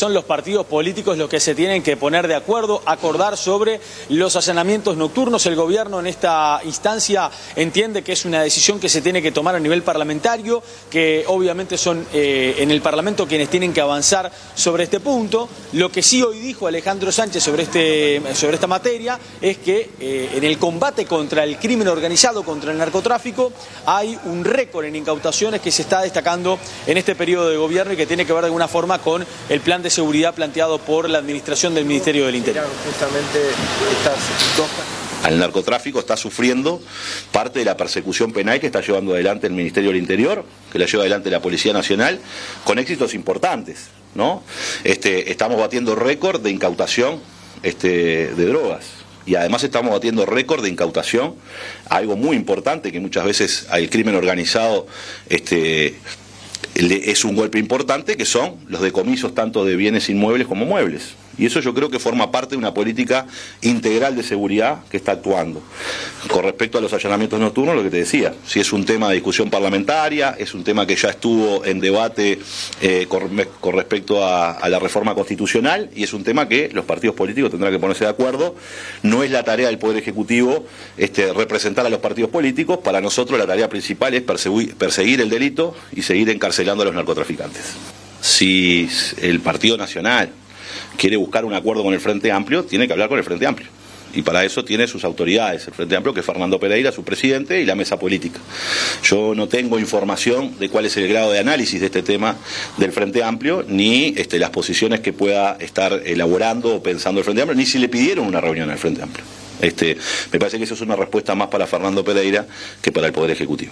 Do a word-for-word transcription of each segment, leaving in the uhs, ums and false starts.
son los partidos políticos los que se tienen que poner de acuerdo, acordar sobre los allanamientos nocturnos. El gobierno en esta instancia entiende que es una decisión que se tiene que tomar a nivel parlamentario, que obviamente son eh, en el Parlamento quienes tienen que avanzar sobre este punto. Lo que sí hoy dijo Alejandro Sánchez sobre, este, sobre esta materia es que eh, en el combate contra el crimen organizado, contra el narcotráfico, hay un récord en incautaciones que se está destacando en este periodo de gobierno y que tiene que ver de alguna forma con el plan de seguridad planteado por la administración del Ministerio del Interior. Justamente estas dos... Al narcotráfico está sufriendo parte de la persecución penal que está llevando adelante el Ministerio del Interior, que la lleva adelante la Policía Nacional, con éxitos importantes, ¿no? Este, estamos batiendo récord de incautación este, de drogas. Y además estamos batiendo récord de incautación, algo muy importante que muchas veces al crimen organizado este, le, es un golpe importante, que son los decomisos tanto de bienes inmuebles como muebles. Y eso yo creo que forma parte de una política integral de seguridad que está actuando. Con respecto a los allanamientos nocturnos, lo que te decía, si es un tema de discusión parlamentaria, es un tema que ya estuvo en debate eh, con, con respecto a, a la reforma constitucional, y es un tema que los partidos políticos tendrán que ponerse de acuerdo. No es la tarea del Poder Ejecutivo este, representar a los partidos políticos. Para nosotros la tarea principal es perseguir, perseguir el delito y seguir encarcelando a los narcotraficantes. Si el Partido Nacional quiere buscar un acuerdo con el Frente Amplio, tiene que hablar con el Frente Amplio. Y para eso tiene sus autoridades, el Frente Amplio, que es Fernando Pereira, su presidente, y la mesa política. Yo no tengo información de cuál es el grado de análisis de este tema del Frente Amplio, ni este, las posiciones que pueda estar elaborando o pensando el Frente Amplio, ni si le pidieron una reunión al Frente Amplio. Este, me parece que eso es una respuesta más para Fernando Pereira que para el Poder Ejecutivo.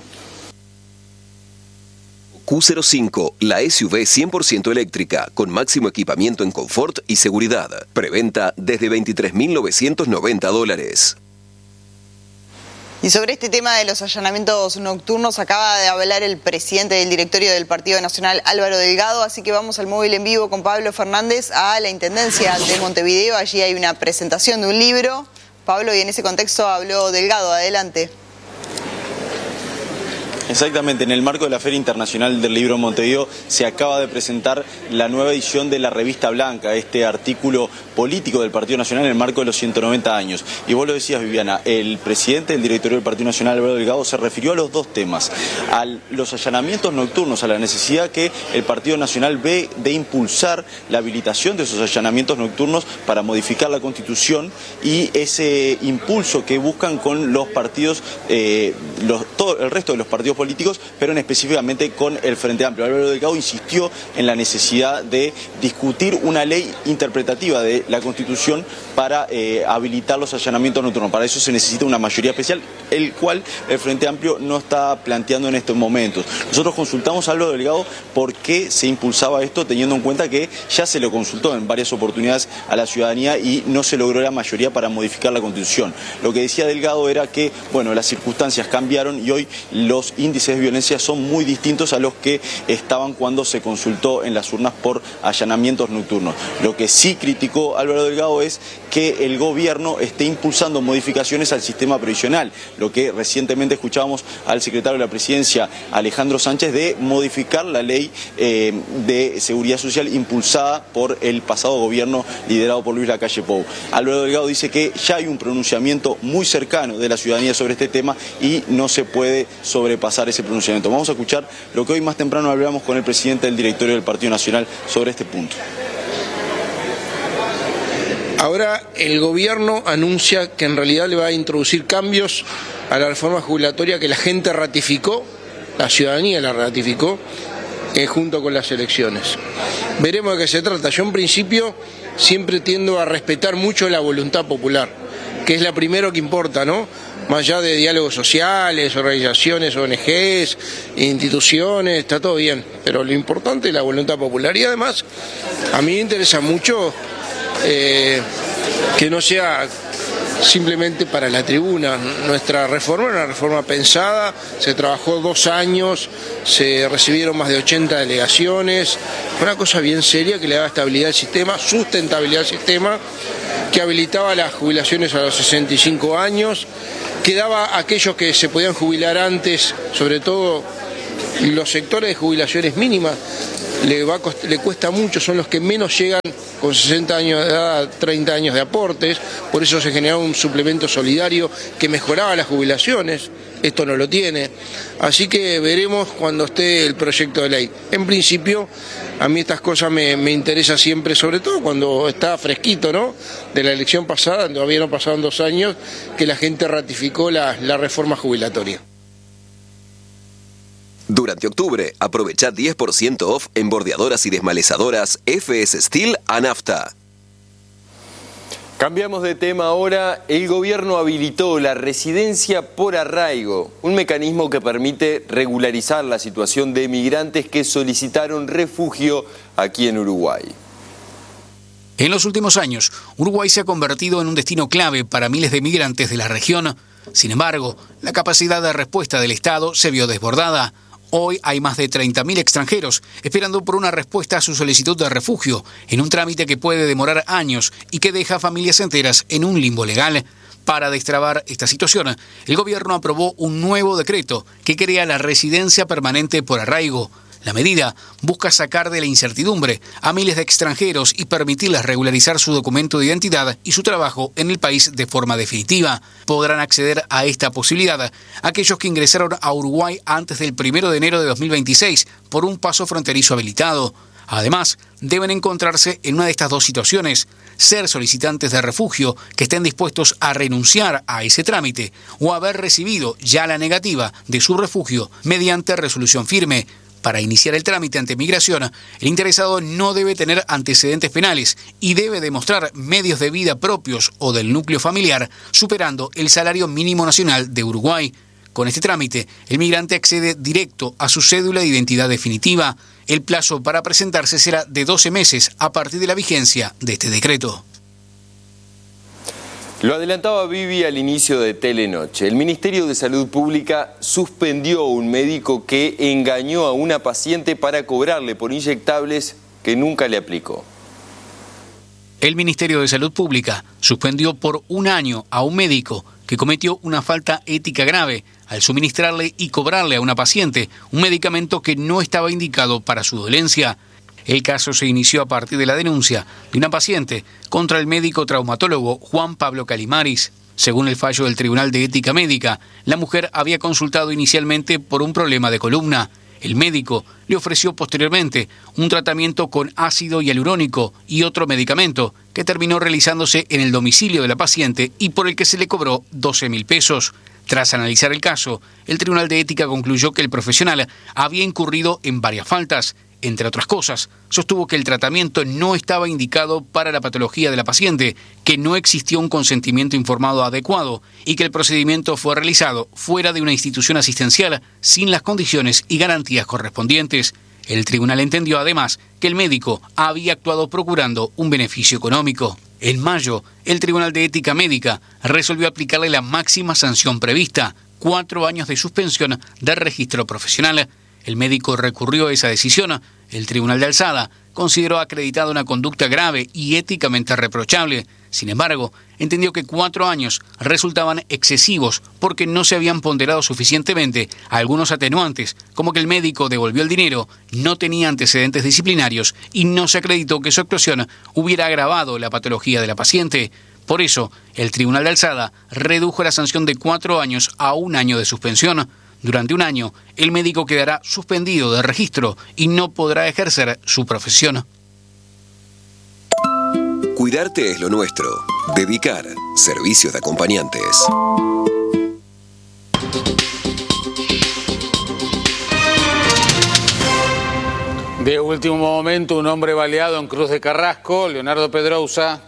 Q cero cinco, la S U V cien por ciento eléctrica, con máximo equipamiento en confort y seguridad. Preventa desde veintitrés mil novecientos noventa dólares. Y sobre este tema de los allanamientos nocturnos acaba de hablar el presidente del directorio del Partido Nacional, Álvaro Delgado, así que vamos al móvil en vivo con Pablo Fernández a la Intendencia de Montevideo. Allí hay una presentación de un libro. Pablo, y en ese contexto habló Delgado. Adelante. Exactamente, en el marco de la Feria Internacional del Libro en Montevideo se acaba de presentar la nueva edición de la Revista Blanca, este artículo político del Partido Nacional en el marco de los ciento noventa años. Y vos lo decías, Viviana, el presidente del directorio del Partido Nacional, Álvaro Delgado, se refirió a los dos temas, a los allanamientos nocturnos, a la necesidad que el Partido Nacional ve de impulsar la habilitación de esos allanamientos nocturnos para modificar la Constitución, y ese impulso que buscan con los partidos, eh, los, todo el resto de los partidos políticos, pero en específicamente con el Frente Amplio. Álvaro Delgado insistió en la necesidad de discutir una ley interpretativa de la Constitución para eh, habilitar los allanamientos nocturnos. Para eso se necesita una mayoría especial, el cual el Frente Amplio no está planteando en estos momentos. Nosotros consultamos a Álvaro Delgado por qué se impulsaba esto, teniendo en cuenta que ya se lo consultó en varias oportunidades a la ciudadanía y no se logró la mayoría para modificar la Constitución. Lo que decía Delgado era que, bueno, las circunstancias cambiaron y hoy los índices de violencia son muy distintos a los que estaban cuando se consultó en las urnas por allanamientos nocturnos. Lo que sí criticó Álvaro Delgado es que el gobierno esté impulsando modificaciones al sistema previsional, lo que recientemente escuchábamos al secretario de la Presidencia, Alejandro Sánchez, de modificar la ley eh, de seguridad social impulsada por el pasado gobierno liderado por Luis Lacalle Pou. Álvaro Delgado dice que ya hay un pronunciamiento muy cercano de la ciudadanía sobre este tema y no se puede sobrepasar ese pronunciamiento. Vamos a escuchar lo que hoy más temprano hablamos con el presidente del directorio del Partido Nacional sobre este punto. Ahora el gobierno anuncia que en realidad le va a introducir cambios a la reforma jubilatoria que la gente ratificó, la ciudadanía la ratificó, eh, junto con las elecciones. Veremos de qué se trata. Yo en principio siempre tiendo a respetar mucho la voluntad popular, que es la primero que importa, ¿no? Más allá de diálogos sociales, organizaciones, O N Ges, instituciones, está todo bien, pero lo importante es la voluntad popular. Y además, a mí me interesa mucho eh, que no sea simplemente para la tribuna. Nuestra reforma era una reforma pensada, se trabajó dos años, se recibieron más de ochenta delegaciones, una cosa bien seria que le daba estabilidad al sistema, sustentabilidad al sistema, que habilitaba las jubilaciones a los sesenta y cinco años, que daba a aquellos que se podían jubilar antes, sobre todo los sectores de jubilaciones mínimas, le, va a cost- le cuesta mucho, son los que menos llegan con sesenta años de edad, treinta años de aportes, por eso se generó un suplemento solidario que mejoraba las jubilaciones, esto no lo tiene, así que veremos cuando esté el proyecto de ley. En principio, a mí estas cosas me, me interesan siempre, sobre todo cuando está fresquito, ¿no?, de la elección pasada, todavía no pasaron dos años, que la gente ratificó la, la reforma jubilatoria. Durante octubre, aprovecha diez por ciento off en bordeadoras y desmalezadoras F S Steel a Nafta. Cambiamos de tema ahora. El gobierno habilitó la residencia por arraigo, un mecanismo que permite regularizar la situación de migrantes que solicitaron refugio aquí en Uruguay. En los últimos años, Uruguay se ha convertido en un destino clave para miles de migrantes de la región. Sin embargo, la capacidad de respuesta del Estado se vio desbordada. Hoy hay más de treinta mil extranjeros esperando por una respuesta a su solicitud de refugio, en un trámite que puede demorar años y que deja a familias enteras en un limbo legal. Para destrabar esta situación, el gobierno aprobó un nuevo decreto que crea la residencia permanente por arraigo. La medida busca sacar de la incertidumbre a miles de extranjeros y permitirles regularizar su documento de identidad y su trabajo en el país de forma definitiva. Podrán acceder a esta posibilidad aquellos que ingresaron a Uruguay antes del primero de enero de dos mil veintiséis por un paso fronterizo habilitado. Además, deben encontrarse en una de estas dos situaciones: ser solicitantes de refugio que estén dispuestos a renunciar a ese trámite o haber recibido ya la negativa de su refugio mediante resolución firme. Para iniciar el trámite ante migración, el interesado no debe tener antecedentes penales y debe demostrar medios de vida propios o del núcleo familiar superando el salario mínimo nacional de Uruguay. Con este trámite, el migrante accede directo a su cédula de identidad definitiva. El plazo para presentarse será de doce meses a partir de la vigencia de este decreto. Lo adelantaba Vivi al inicio de Telenoche. El Ministerio de Salud Pública suspendió a un médico que engañó a una paciente para cobrarle por inyectables que nunca le aplicó. El Ministerio de Salud Pública suspendió por un año a un médico que cometió una falta ética grave al suministrarle y cobrarle a una paciente un medicamento que no estaba indicado para su dolencia. El caso se inició a partir de la denuncia de una paciente contra el médico traumatólogo Juan Pablo Calimaris. Según el fallo del Tribunal de Ética Médica, la mujer había consultado inicialmente por un problema de columna. El médico le ofreció posteriormente un tratamiento con ácido hialurónico y otro medicamento que terminó realizándose en el domicilio de la paciente y por el que se le cobró doce mil pesos. Tras analizar el caso, el Tribunal de Ética concluyó que el profesional había incurrido en varias faltas. Entre otras cosas, sostuvo que el tratamiento no estaba indicado para la patología de la paciente, que no existió un consentimiento informado adecuado y que el procedimiento fue realizado fuera de una institución asistencial sin las condiciones y garantías correspondientes. El tribunal entendió además que el médico había actuado procurando un beneficio económico. En mayo, el Tribunal de Ética Médica resolvió aplicarle la máxima sanción prevista, cuatro años de suspensión del registro profesional. El médico recurrió a esa decisión. El Tribunal de Alzada consideró acreditada una conducta grave y éticamente reprochable. Sin embargo, entendió que cuatro años resultaban excesivos porque no se habían ponderado suficientemente algunos atenuantes, como que el médico devolvió el dinero, no tenía antecedentes disciplinarios y no se acreditó que su actuación hubiera agravado la patología de la paciente. Por eso, el Tribunal de Alzada redujo la sanción de cuatro años a un año de suspensión. Durante un año, el médico quedará suspendido de registro y no podrá ejercer su profesión. Cuidarte es lo nuestro. Dedicar. Servicios de acompañantes. De último momento, un hombre baleado en Cruz de Carrasco, Leonardo Pedrousa.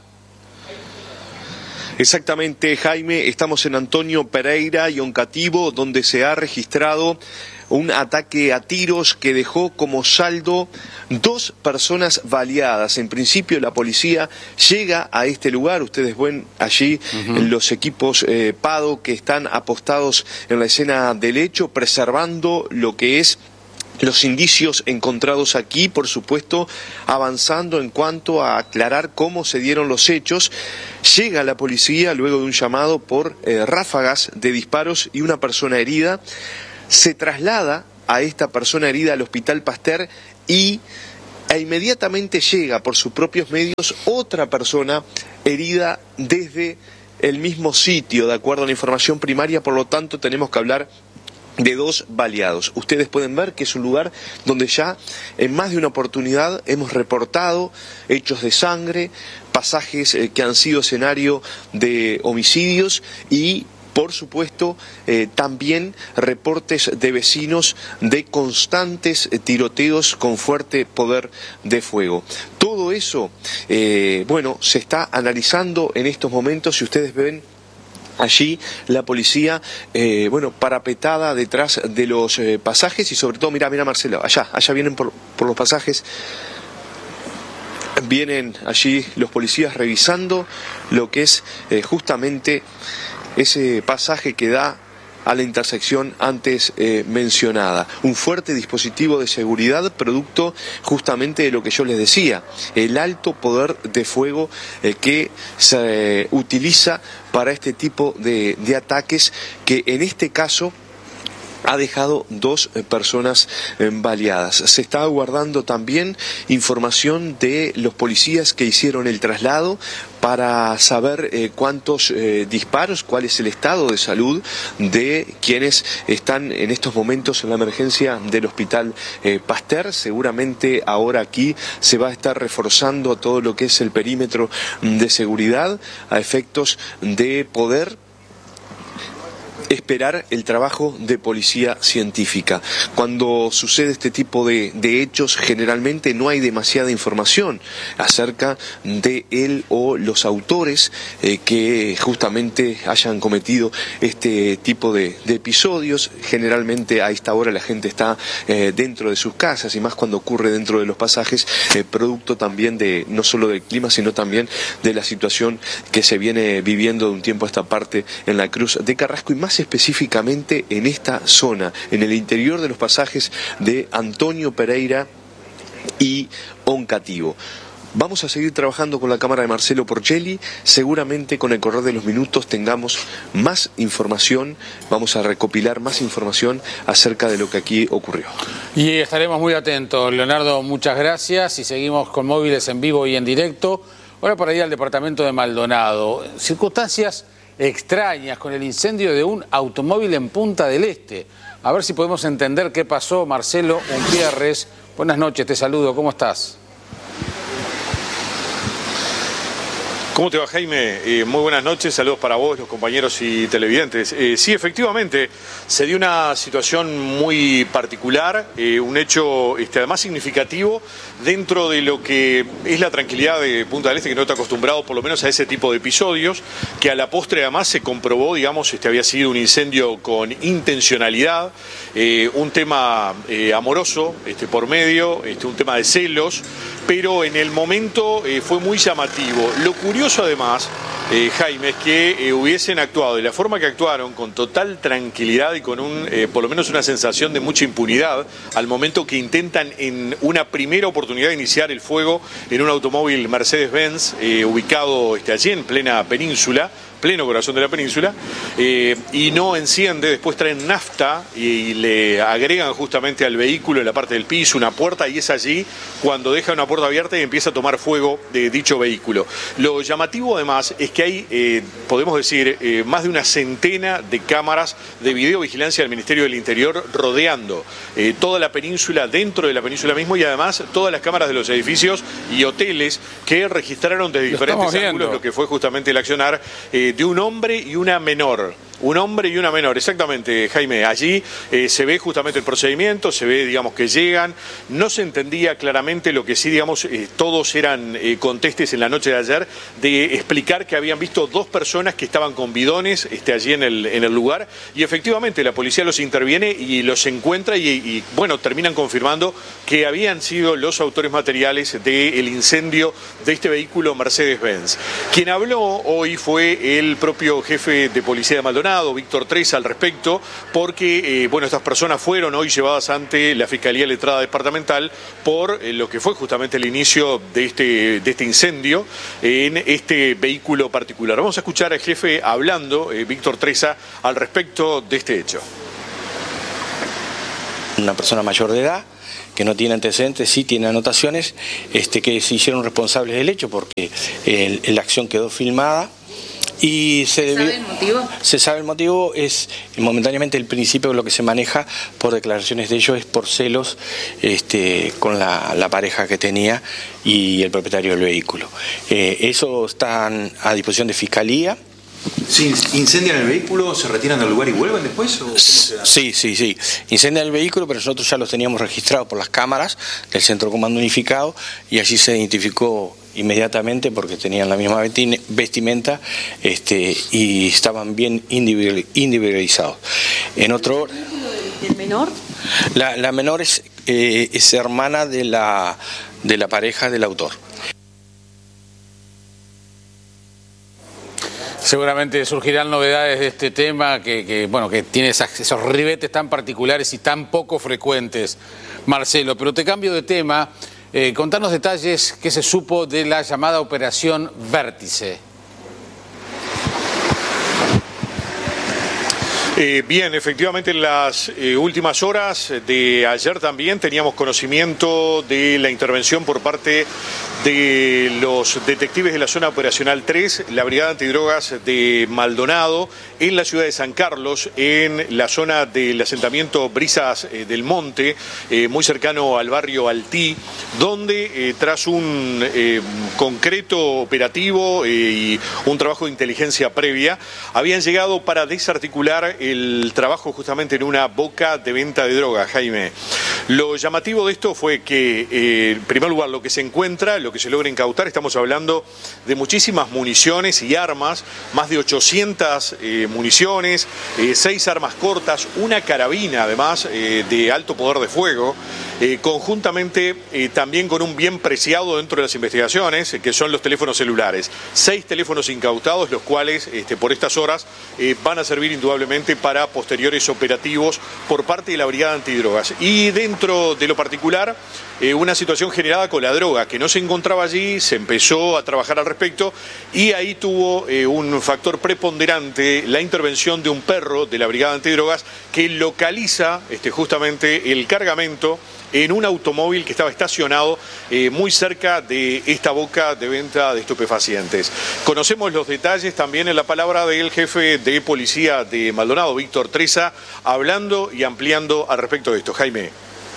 Exactamente, Jaime, estamos en Antonio Pereira y Oncativo, donde se ha registrado un ataque a tiros que dejó como saldo dos personas baleadas. En principio la policía llega a este lugar, ustedes ven allí uh-huh. los equipos eh, PADO que están apostados en la escena del hecho, preservando lo que es los indicios encontrados aquí, por supuesto, avanzando en cuanto a aclarar cómo se dieron los hechos. Llega la policía luego de un llamado por eh, ráfagas de disparos y una persona herida. Se traslada a esta persona herida al Hospital Pasteur y e inmediatamente llega por sus propios medios otra persona herida desde el mismo sitio, de acuerdo a la información primaria. Por lo tanto, tenemos que hablar de dos baleados. Ustedes pueden ver que es un lugar donde ya en más de una oportunidad hemos reportado hechos de sangre, pasajes eh, que han sido escenario de homicidios y, por supuesto, eh, también reportes de vecinos de constantes eh, tiroteos con fuerte poder de fuego. Todo eso, eh, bueno, se está analizando en estos momentos. Si ustedes ven allí la policía, eh, bueno, parapetada detrás de los eh, pasajes y sobre todo, mira, mira Marcelo, allá, allá vienen por, por los pasajes, vienen allí los policías revisando lo que es eh, justamente ese pasaje que da a la intersección antes eh, mencionada. Un fuerte dispositivo de seguridad producto justamente de lo que yo les decía, el alto poder de fuego eh, que se eh, utiliza para este tipo de, de ataques, que en este caso ha dejado dos personas baleadas. Se está aguardando también información de los policías que hicieron el traslado para saber eh, cuántos eh, disparos, cuál es el estado de salud de quienes están en estos momentos en la emergencia del Hospital eh, Pasteur. Seguramente ahora aquí se va a estar reforzando todo lo que es el perímetro de seguridad a efectos de poder esperar el trabajo de policía científica. Cuando sucede este tipo de, de hechos, generalmente no hay demasiada información acerca de él o los autores eh, que justamente hayan cometido este tipo de, de episodios. Generalmente a esta hora la gente está eh, dentro de sus casas, y más cuando ocurre dentro de los pasajes, eh, producto también de no solo del clima, sino también de la situación que se viene viviendo de un tiempo a esta parte en la Cruz de Carrasco, y más específicamente en esta zona, en el interior de los pasajes de Antonio Pereira y Oncativo. Vamos a seguir trabajando con la cámara de Marcelo Porcelli. Seguramente con el correr de los minutos tengamos más información, vamos a recopilar más información acerca de lo que aquí ocurrió. Y estaremos muy atentos, Leonardo, muchas gracias, y seguimos con móviles en vivo y en directo. Ahora para ir al departamento de Maldonado, circunstancias extrañas con el incendio de un automóvil en Punta del Este. A ver si podemos entender qué pasó. Marcelo Umpierres, buenas noches, te saludo, ¿cómo estás? ¿Cómo te va, Jaime? Eh, muy buenas noches, saludos para vos, los compañeros y televidentes. Eh, sí, efectivamente, se dio una situación muy particular, eh, un hecho este, además significativo dentro de lo que es la tranquilidad de Punta del Este, que no está acostumbrado por lo menos a ese tipo de episodios, que a la postre además se comprobó, digamos, este había sido un incendio con intencionalidad, eh, un tema eh, amoroso este, por medio, este, un tema de celos, pero en el momento eh, fue muy llamativo. Lo curioso además, eh, Jaime, es que eh, hubiesen actuado de la forma que actuaron, con total tranquilidad y con un, eh, por lo menos una sensación de mucha impunidad, al momento que intentan en una primera oportunidad iniciar el fuego en un automóvil Mercedes-Benz eh, ubicado este, allí en plena península, pleno corazón de la península, eh, y no enciende. Después traen nafta y le agregan justamente al vehículo en la parte del piso una puerta, y es allí cuando deja una puerta abierta y empieza a tomar fuego de dicho vehículo. Lo llamativo además es que hay, eh, podemos decir, eh, más de una centena de cámaras de videovigilancia del Ministerio del Interior rodeando eh, toda la península, dentro de la península mismo, y además todas las cámaras de los edificios y hoteles que registraron desde diferentes ángulos lo que fue justamente el accionar eh, de un hombre y una menor. Un hombre y una menor, exactamente, Jaime. Allí eh, se ve justamente el procedimiento, se ve, digamos, que llegan. No se entendía claramente lo que sí, digamos, eh, todos eran eh, contestes en la noche de ayer, de explicar que habían visto dos personas que estaban con bidones este, allí en el, en el lugar, y efectivamente la policía los interviene y los encuentra y, y bueno, terminan confirmando que habían sido los autores materiales del incendio de este vehículo Mercedes-Benz. Quien habló hoy fue el propio jefe de policía de Maldonado, Víctor Tresa, al respecto, porque eh, bueno, estas personas fueron hoy llevadas ante la Fiscalía Letrada Departamental por eh, lo que fue justamente el inicio de este, de este incendio en este vehículo particular. Vamos a escuchar al jefe hablando, eh, Víctor Tresa, al respecto de este hecho. Una persona mayor de edad que no tiene antecedentes, sí tiene anotaciones, este, que se hicieron responsables del hecho porque el, la acción quedó filmada. Y se, debió, ¿Se sabe el motivo? Se sabe el motivo, es momentáneamente el principio de lo que se maneja por declaraciones de ellos, es por celos este, con la, la pareja que tenía y el propietario del vehículo. Eh, eso está a disposición de Fiscalía. ¿Sí, incendian el vehículo, se retiran del lugar y vuelven después? ¿O cómo se da? Sí, sí, sí. Incendian el vehículo, pero nosotros ya los teníamos registrados por las cámaras del Centro Comando Unificado y allí se identificó inmediatamente porque tenían la misma vestimenta este, y estaban bien individualizados. En otro... ¿El menor? La, la menor es, eh, es hermana de la, de la pareja del autor. Seguramente surgirán novedades de este tema que, que bueno, que tiene esas, esos ribetes tan particulares y tan poco frecuentes, Marcelo. Pero te cambio de tema. Eh, contanos detalles que se supo de la llamada Operación Vértice. Eh, bien, efectivamente en las eh, últimas horas de ayer también teníamos conocimiento de la intervención por parte de los detectives de la zona operacional tres, la Brigada Antidrogas de Maldonado, en la ciudad de San Carlos, en la zona del asentamiento Brisas eh, del Monte, eh, muy cercano al barrio Altí, donde eh, tras un eh, concreto operativo eh, y un trabajo de inteligencia previa, habían llegado para desarticular el trabajo justamente en una boca de venta de droga, Jaime. Lo llamativo de esto fue que, eh, en primer lugar, lo que se encuentra, lo que se logra incautar, estamos hablando de muchísimas municiones y armas, más de ochocientas eh, municiones, eh, seis armas cortas, una carabina además eh, de alto poder de fuego, eh, conjuntamente eh, también con un bien preciado dentro de las investigaciones, eh, que son los teléfonos celulares. Seis teléfonos incautados, los cuales este, por estas horas eh, van a servir indudablemente para posteriores operativos por parte de la Brigada Antidrogas. Y dentro de lo particular, eh, una situación generada con la droga, que no se encontraba allí, se empezó a trabajar al respecto y ahí tuvo eh, un factor preponderante la intervención de un perro de la Brigada Antidrogas que localiza este, justamente el cargamento en un automóvil que estaba estacionado eh, muy cerca de esta boca de venta de estupefacientes. Conocemos los detalles también en la palabra del jefe de policía de Maldonado, Víctor Treza, hablando y ampliando al respecto de esto. Jaime.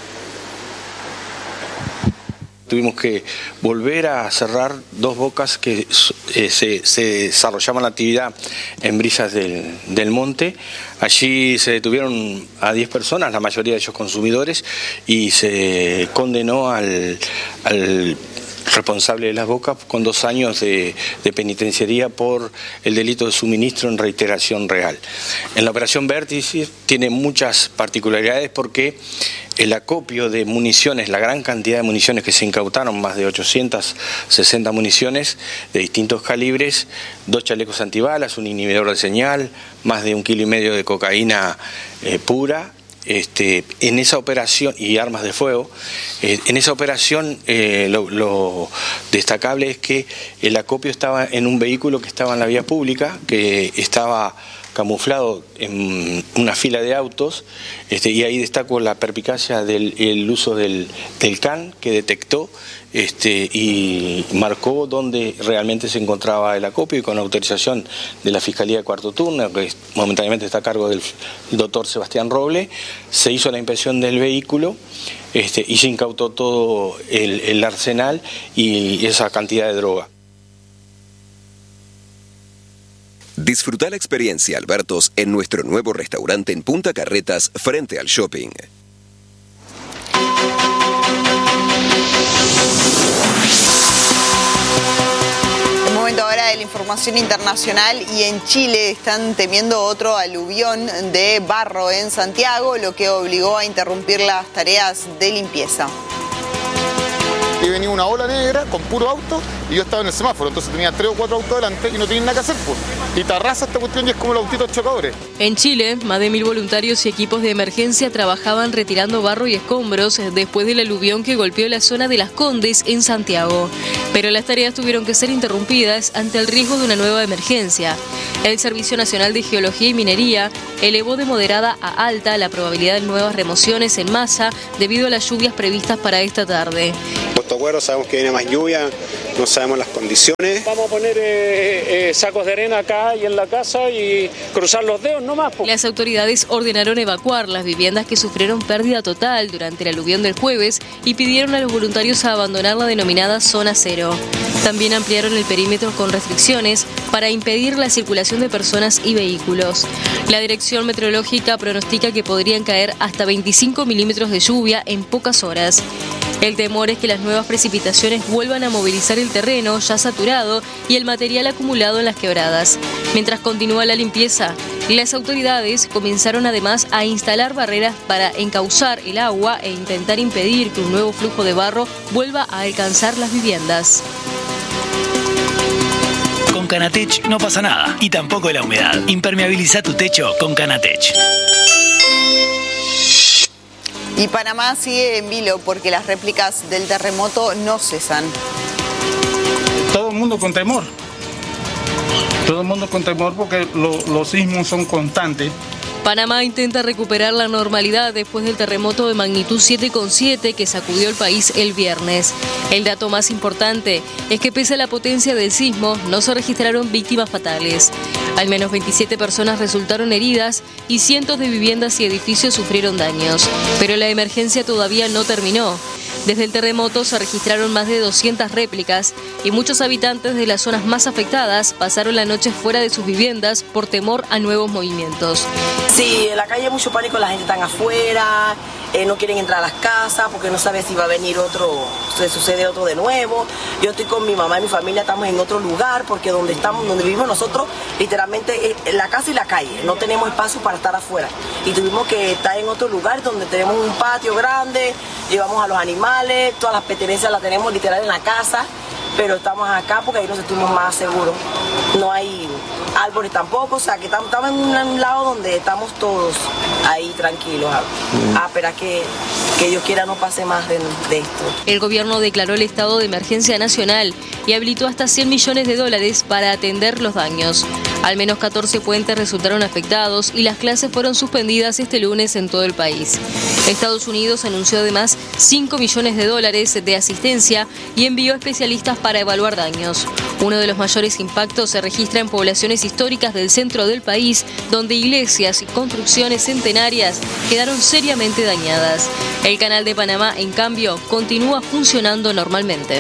Tuvimos que volver a cerrar dos bocas que eh, se, se desarrollaban la actividad en Brisas del, del Monte. Allí se detuvieron a diez personas, la mayoría de ellos consumidores, y se condenó al, al responsable de las bocas con dos años de, de penitenciaría por el delito de suministro en reiteración real. En la operación Vértice tiene muchas particularidades porque el acopio de municiones, la gran cantidad de municiones que se incautaron, más de ochocientas sesenta municiones de distintos calibres, dos chalecos antibalas, un inhibidor de señal, más de un kilo y medio de cocaína eh, pura. Este, en esa operación, y armas de fuego, eh, en esa operación eh, lo, lo destacable es que el acopio estaba en un vehículo que estaba en la vía pública, que estaba camuflado en una fila de autos, este, y ahí destaco la perspicacia del el uso del, del C A N que detectó este, y marcó dónde realmente se encontraba el acopio, y con autorización de la Fiscalía de Cuarto Turno, que momentáneamente está a cargo del doctor Sebastián Roble, se hizo la inspección del vehículo este, y se incautó todo el, el arsenal y esa cantidad de droga. Disfruta la experiencia Albertos en nuestro nuevo restaurante en Punta Carretas frente al shopping. El momento ahora de la información internacional, y en Chile están temiendo otro aluvión de barro en Santiago, lo que obligó a interrumpir las tareas de limpieza. Y venía una ola negra con puro auto y yo estaba en el semáforo, entonces tenía tres o cuatro autos delante y no tenían nada que hacer, pues. Y te arrasa esta cuestión y es como los autitos chocadores. En Chile, más de mil voluntarios y equipos de emergencia trabajaban retirando barro y escombros después del aluvión que golpeó la zona de Las Condes en Santiago. Pero las tareas tuvieron que ser interrumpidas ante el riesgo de una nueva emergencia. El Servicio Nacional de Geología y Minería elevó de moderada a alta la probabilidad de nuevas remociones en masa debido a las lluvias previstas para esta tarde. Puesto acuerdo, sabemos que viene más lluvia, no sabemos las condiciones. Vamos a poner eh, eh, sacos de arena acá y en la casa y cruzar los dedos nomás. Las autoridades ordenaron evacuar las viviendas que sufrieron pérdida total durante el aluvión del jueves y pidieron a los voluntarios a abandonar la denominada zona cero. También ampliaron el perímetro con restricciones para impedir la circulación de personas y vehículos. La Dirección Meteorológica pronostica que podrían caer hasta veinticinco milímetros de lluvia en pocas horas. El temor es que las nuevas precipitaciones vuelvan a movilizar el terreno ya saturado y el material acumulado en las quebradas. Mientras continúa la limpieza, las autoridades comenzaron además a instalar barreras para encauzar el agua e intentar impedir que un nuevo flujo de barro vuelva a alcanzar las viviendas. Con Canatech no pasa nada y tampoco la humedad. Impermeabiliza tu techo con Canatech. Y Panamá sigue en vilo porque las réplicas del terremoto no cesan. Todo el mundo con temor. Todo el mundo con temor porque lo, los sismos son constantes. Panamá intenta recuperar la normalidad después del terremoto de magnitud siete coma siete que sacudió el país el viernes. El dato más importante es que pese a la potencia del sismo, no se registraron víctimas fatales. Al menos veintisiete personas resultaron heridas y cientos de viviendas y edificios sufrieron daños. Pero la emergencia todavía no terminó. Desde el terremoto se registraron más de doscientas réplicas y muchos habitantes de las zonas más afectadas pasaron la noche fuera de sus viviendas por temor a nuevos movimientos. Sí, en la calle hay mucho pánico, la gente está afuera, eh, no quieren entrar a las casas porque no saben si va a venir otro, se sucede otro de nuevo. Yo estoy con mi mamá y mi familia, estamos en otro lugar porque donde estamos, donde vivimos nosotros, literalmente es la casa y la calle, no tenemos espacio para estar afuera. Y tuvimos que estar en otro lugar donde tenemos un patio grande, llevamos a los animales, todas las pertenencias las tenemos literal en la casa, pero estamos acá porque ahí nos sentimos más seguros. No hay árboles tampoco, o sea que estamos, estamos en un lado donde estamos todos ahí tranquilos a, a esperar que, que Dios quiera no pase más de, de esto. El gobierno declaró el estado de emergencia nacional y habilitó hasta cien millones de dólares para atender los daños. Al menos catorce puentes resultaron afectados y las clases fueron suspendidas este lunes en todo el país. Estados Unidos anunció además cinco millones de dólares de asistencia y envió especialistas para evaluar daños. Uno de los mayores impactos se registra en poblaciones históricas del centro del país, donde iglesias y construcciones centenarias quedaron seriamente dañadas. El Canal de Panamá, en cambio, continúa funcionando normalmente.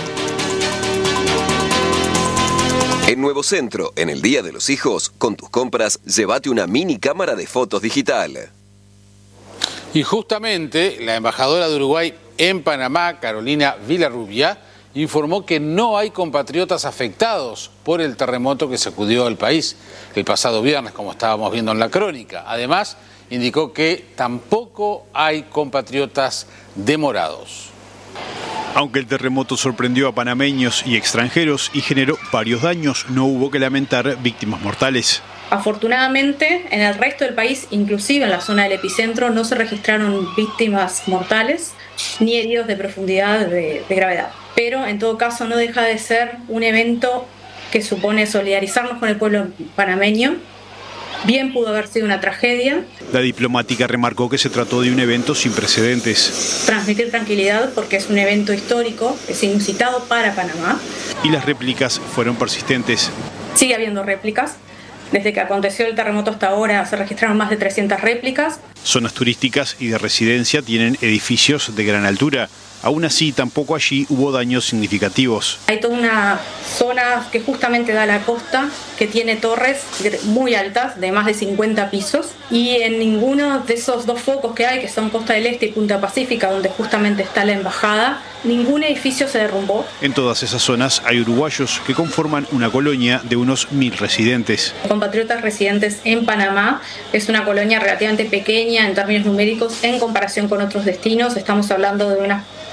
En Nuevo Centro, en el Día de los Hijos, con tus compras, llévate una mini cámara de fotos digital. Y justamente la embajadora de Uruguay en Panamá, Carolina Villarrubia, informó que no hay compatriotas afectados por el terremoto que sacudió el país el pasado viernes, como estábamos viendo en la crónica. Además, indicó que tampoco hay compatriotas demorados. Aunque el terremoto sorprendió a panameños y extranjeros y generó varios daños, no hubo que lamentar víctimas mortales. Afortunadamente, en el resto del país, inclusive en la zona del epicentro, no se registraron víctimas mortales ni heridos de profundidad de, de gravedad. Pero en todo caso no deja de ser un evento que supone solidarizarnos con el pueblo panameño. Bien pudo haber sido una tragedia. La diplomática remarcó que se trató de un evento sin precedentes. Transmitir tranquilidad porque es un evento histórico, es inusitado para Panamá. Y las réplicas fueron persistentes. Sigue habiendo réplicas. Desde que aconteció el terremoto hasta ahora se registraron más de trescientas réplicas. Zonas turísticas y de residencia tienen edificios de gran altura. Aún así, tampoco allí hubo daños significativos. Hay toda una zona que justamente da a la costa, que tiene torres muy altas, de más de cincuenta pisos, y en ninguno de esos dos focos que hay, que son Costa del Este y Punta Pacífica, donde justamente está la embajada, ningún edificio se derrumbó. En todas esas zonas hay uruguayos que conforman una colonia de unos mil residentes. Compatriotas residentes en Panamá es una colonia relativamente pequeña en términos numéricos en comparación con otros destinos. Estamos hablando de unas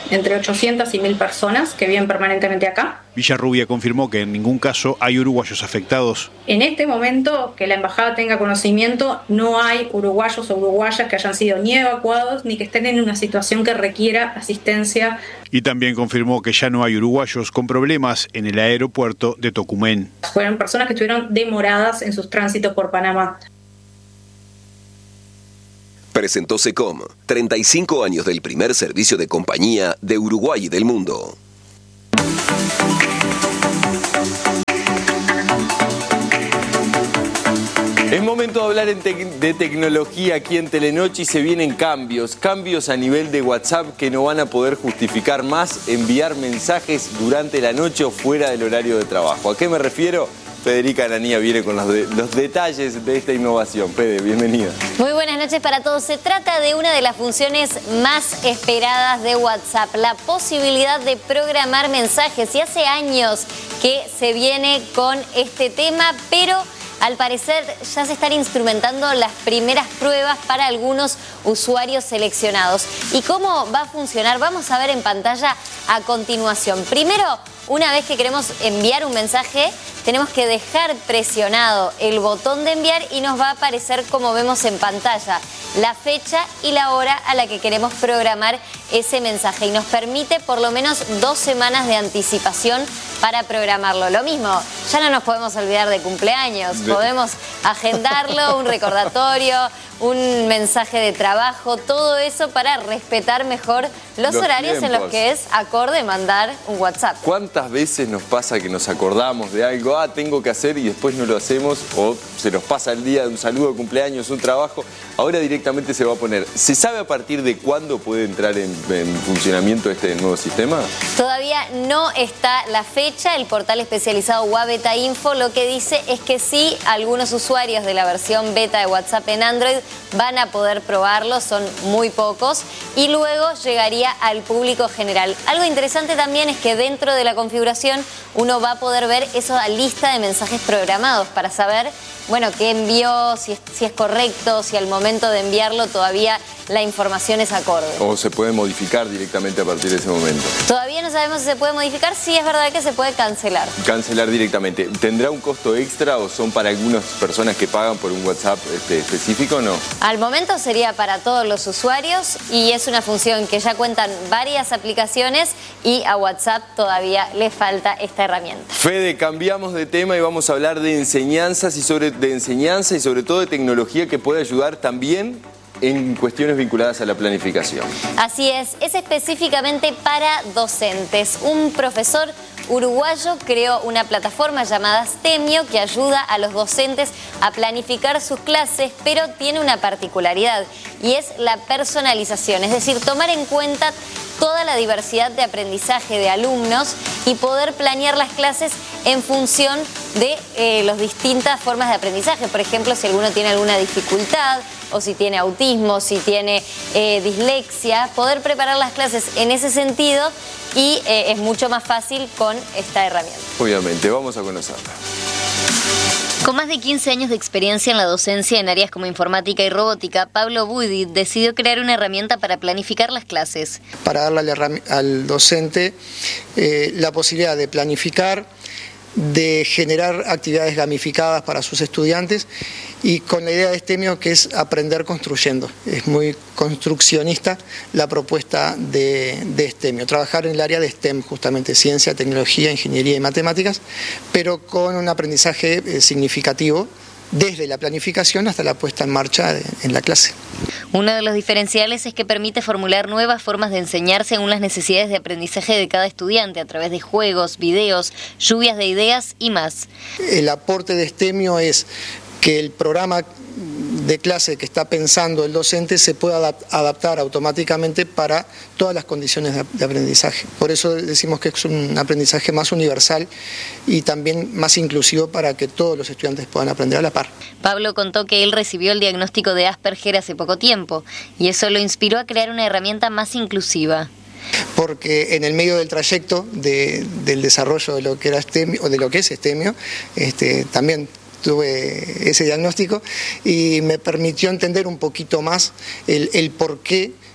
entre ochocientas y mil personas que viven permanentemente acá. Villarrubia confirmó que en ningún caso hay uruguayos afectados. En este momento, que la embajada tenga conocimiento, no hay uruguayos o uruguayas que hayan sido ni evacuados ni que estén en una situación que requiera asistencia. Y también confirmó que ya no hay uruguayos con problemas en el aeropuerto de Tocumen. Fueron personas que estuvieron demoradas en sus tránsitos por Panamá. Presentó SECOM, treinta y cinco años del primer servicio de compañía de Uruguay y del mundo. Es momento de hablar en te- de tecnología aquí en Telenoche y se vienen cambios, cambios a nivel de WhatsApp que no van a poder justificar más enviar mensajes durante la noche o fuera del horario de trabajo. ¿A qué me refiero? Federica Ananía viene con los, de, los detalles de esta innovación. Fede, bienvenida. Muy buenas noches para todos. Se trata de una de las funciones más esperadas de WhatsApp, la posibilidad de programar mensajes. Y hace años que se viene con este tema, pero al parecer ya se están instrumentando las primeras pruebas para algunos usuarios seleccionados. ¿Y cómo va a funcionar? Vamos a ver en pantalla a continuación. Primero, una vez que queremos enviar un mensaje, tenemos que dejar presionado el botón de enviar y nos va a aparecer, como vemos en pantalla, la fecha y la hora a la que queremos programar ese mensaje. Y nos permite por lo menos dos semanas de anticipación para programarlo. Lo mismo, ya no nos podemos olvidar de cumpleaños, podemos agendarlo, un recordatorio, un mensaje de trabajo, todo eso para respetar mejor los, los horarios tiempos en los que es acorde mandar un WhatsApp. ¿Cuántas veces nos pasa que nos acordamos de algo, ah, tengo que hacer y después no lo hacemos, o se nos pasa el día de un saludo de cumpleaños, un trabajo? Ahora directamente se va a poner. ¿Se sabe a partir de cuándo puede entrar en, en funcionamiento este nuevo sistema? Todavía no está la fecha. El portal especializado Wabeta Info lo que dice es que sí, algunos usuarios de la versión beta de WhatsApp en Android van a poder probarlo, son muy pocos, y luego llegaría al público general. Algo interesante también es que dentro de la configuración uno va a poder ver esa lista de mensajes programados para saber, bueno, qué envió, si es, si es correcto, si al momento de enviarlo todavía la información es acorde. ¿O se puede modificar directamente a partir de ese momento? Todavía no sabemos si se puede modificar, sí es verdad que se puede cancelar. Cancelar directamente. ¿Tendrá un costo extra o son para algunas personas que pagan por un WhatsApp este, específico o no? Al momento sería para todos los usuarios y es una función que ya cuentan varias aplicaciones y a WhatsApp todavía le falta esta herramienta. Fede, cambiamos de tema y vamos a hablar de enseñanzas y sobre, de enseñanza y sobre todo de tecnología que puede ayudar también en cuestiones vinculadas a la planificación. Así es, es específicamente para docentes. Un profesor uruguayo creó una plataforma llamada Stemio que ayuda a los docentes a planificar sus clases, pero tiene una particularidad y es la personalización, es decir, tomar en cuenta toda la diversidad de aprendizaje de alumnos y poder planear las clases en función de eh, las distintas formas de aprendizaje. Por ejemplo, si alguno tiene alguna dificultad o si tiene autismo, si tiene eh, dislexia, poder preparar las clases en ese sentido y eh, es mucho más fácil con esta herramienta. Obviamente, vamos a conocerla. Con más de quince años de experiencia en la docencia en áreas como informática y robótica, Pablo Budi decidió crear una herramienta para planificar las clases. Para darle al, al docente eh, la posibilidad de planificar, de generar actividades gamificadas para sus estudiantes y con la idea de Stemio que es aprender construyendo. Es muy construccionista la propuesta de, de Stemio, trabajar en el área de STEM, justamente ciencia, tecnología, ingeniería y matemáticas, pero con un aprendizaje eh, significativo desde la planificación hasta la puesta en marcha de, en la clase. Uno de los diferenciales es que permite formular nuevas formas de enseñar según las necesidades de aprendizaje de cada estudiante a través de juegos, videos, lluvias de ideas y más. El aporte de Stemio es que el programa de clase que está pensando el docente se pueda adaptar automáticamente para todas las condiciones de aprendizaje. Por eso decimos que es un aprendizaje más universal y también más inclusivo para que todos los estudiantes puedan aprender a la par. Pablo contó que él recibió el diagnóstico de Asperger hace poco tiempo y eso lo inspiró a crear una herramienta más inclusiva. Porque en el medio del trayecto de, del desarrollo de lo que era Stemio, o de lo que es Stemio, este, también tuve ese diagnóstico y me permitió entender un poquito más el, el por qué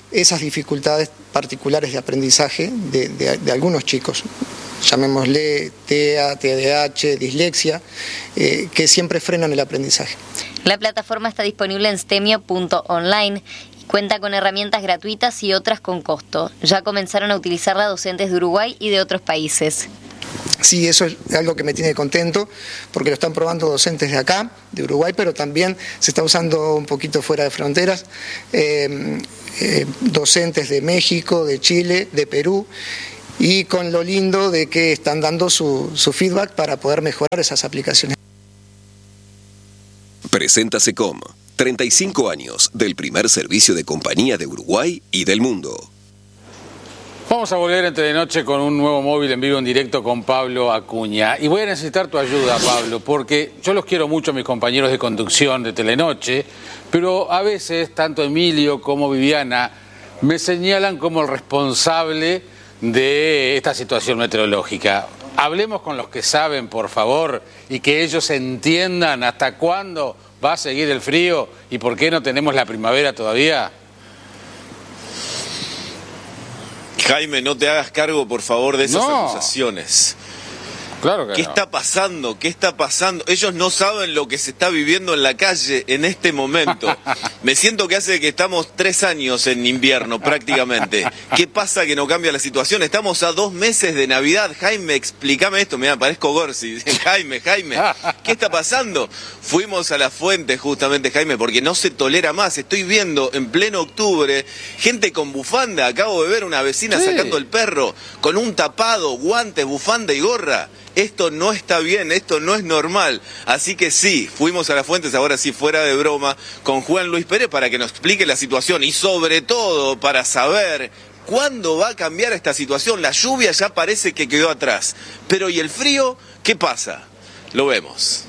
esas dificultades particulares de aprendizaje de, de, de algunos chicos, llamémosle T E A, T D A H, dislexia, eh, que siempre frenan el aprendizaje. La plataforma está disponible en stemio punto online y cuenta con herramientas gratuitas y otras con costo. Ya comenzaron a utilizarla docentes de Uruguay y de otros países. Sí, eso es algo que me tiene contento, porque lo están probando docentes de acá, de Uruguay, pero también se está usando un poquito fuera de fronteras, eh, eh, docentes de México, de Chile, de Perú, y con lo lindo de que están dando su, su feedback para poder mejorar esas aplicaciones. Presenta SECOM, treinta y cinco años del primer servicio de compañía de Uruguay y del mundo. Vamos a volver en Telenoche con un nuevo móvil en vivo en directo con Pablo Acuña. Y voy a necesitar tu ayuda, Pablo, porque yo los quiero mucho a mis compañeros de conducción de Telenoche, pero a veces tanto Emilio como Viviana me señalan como el responsable de esta situación meteorológica. Hablemos con los que saben, por favor, y que ellos entiendan hasta cuándo va a seguir el frío y por qué no tenemos la primavera todavía. Jaime, no te hagas cargo, por favor, de esas no. acusaciones. Claro que ¿Qué no. está pasando? ¿Qué está pasando? Ellos no saben lo que se está viviendo en la calle en este momento. Me siento que hace que estamos tres años en invierno prácticamente. ¿Qué pasa que no cambia la situación? Estamos a dos meses de Navidad. Jaime, explícame esto. Mira, parezco Gorsi. Jaime, Jaime, ¿qué está pasando? Fuimos a la fuente justamente, Jaime, porque no se tolera más. Estoy viendo en pleno octubre gente con bufanda. Acabo de ver una vecina sí. sacando el perro con un tapado, guantes, bufanda y gorra. Esto no está bien, esto no es normal. Así que sí, fuimos a las fuentes, ahora sí fuera de broma, con Juan Luis Pérez para que nos explique la situación y sobre todo para saber cuándo va a cambiar esta situación. La lluvia ya parece que quedó atrás, pero ¿y el frío? ¿Qué pasa? Lo vemos.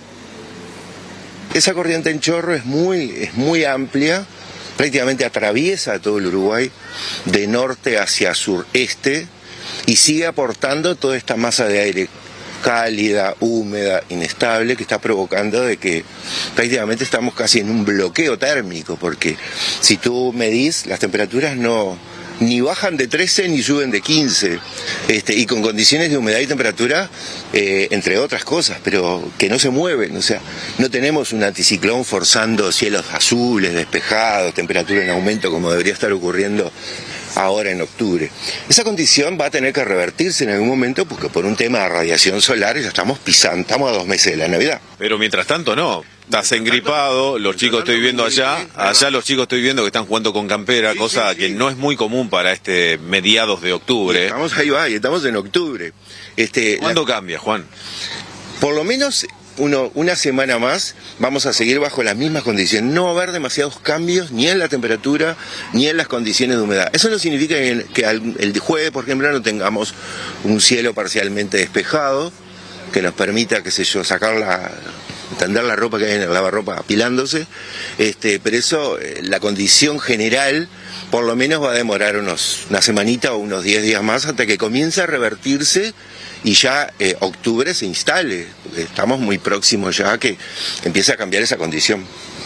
Esa corriente en chorro es muy, es muy amplia, prácticamente atraviesa todo el Uruguay de norte hacia sureste y sigue aportando toda esta masa de aire cálida, húmeda, inestable, que está provocando de que prácticamente estamos casi en un bloqueo térmico, porque si tú medís, las temperaturas no ni bajan de trece ni suben de quince, este, y con condiciones de humedad y temperatura, eh, entre otras cosas, pero que no se mueven, o sea, no tenemos un anticiclón forzando cielos azules, despejados, temperatura en aumento como debería estar ocurriendo ahora en octubre. Esa condición va a tener que revertirse en algún momento porque por un tema de radiación solar ya estamos pisando, estamos a dos meses de la Navidad. Pero mientras tanto no, estás engripado, los chicos estoy viendo allá, allá los chicos estoy viendo que están jugando con campera, cosa que no es muy común para este mediados de octubre. Estamos ahí va, y estamos en octubre. Este, ¿Cuándo la... cambia, Juan? Por lo menos Uno, una semana más vamos a seguir bajo las mismas condiciones. No va a haber demasiados cambios ni en la temperatura ni en las condiciones de humedad. Eso no significa que, que el jueves, por ejemplo, no tengamos un cielo parcialmente despejado que nos permita, qué sé yo, sacar la, tender la ropa que hay en el lavarropa apilándose. Este, pero eso, la condición general, por lo menos va a demorar unos, una semanita o unos diez días más hasta que comience a revertirse y ya eh, octubre se instale. Estamos muy próximos ya a que empiece a cambiar esa condición.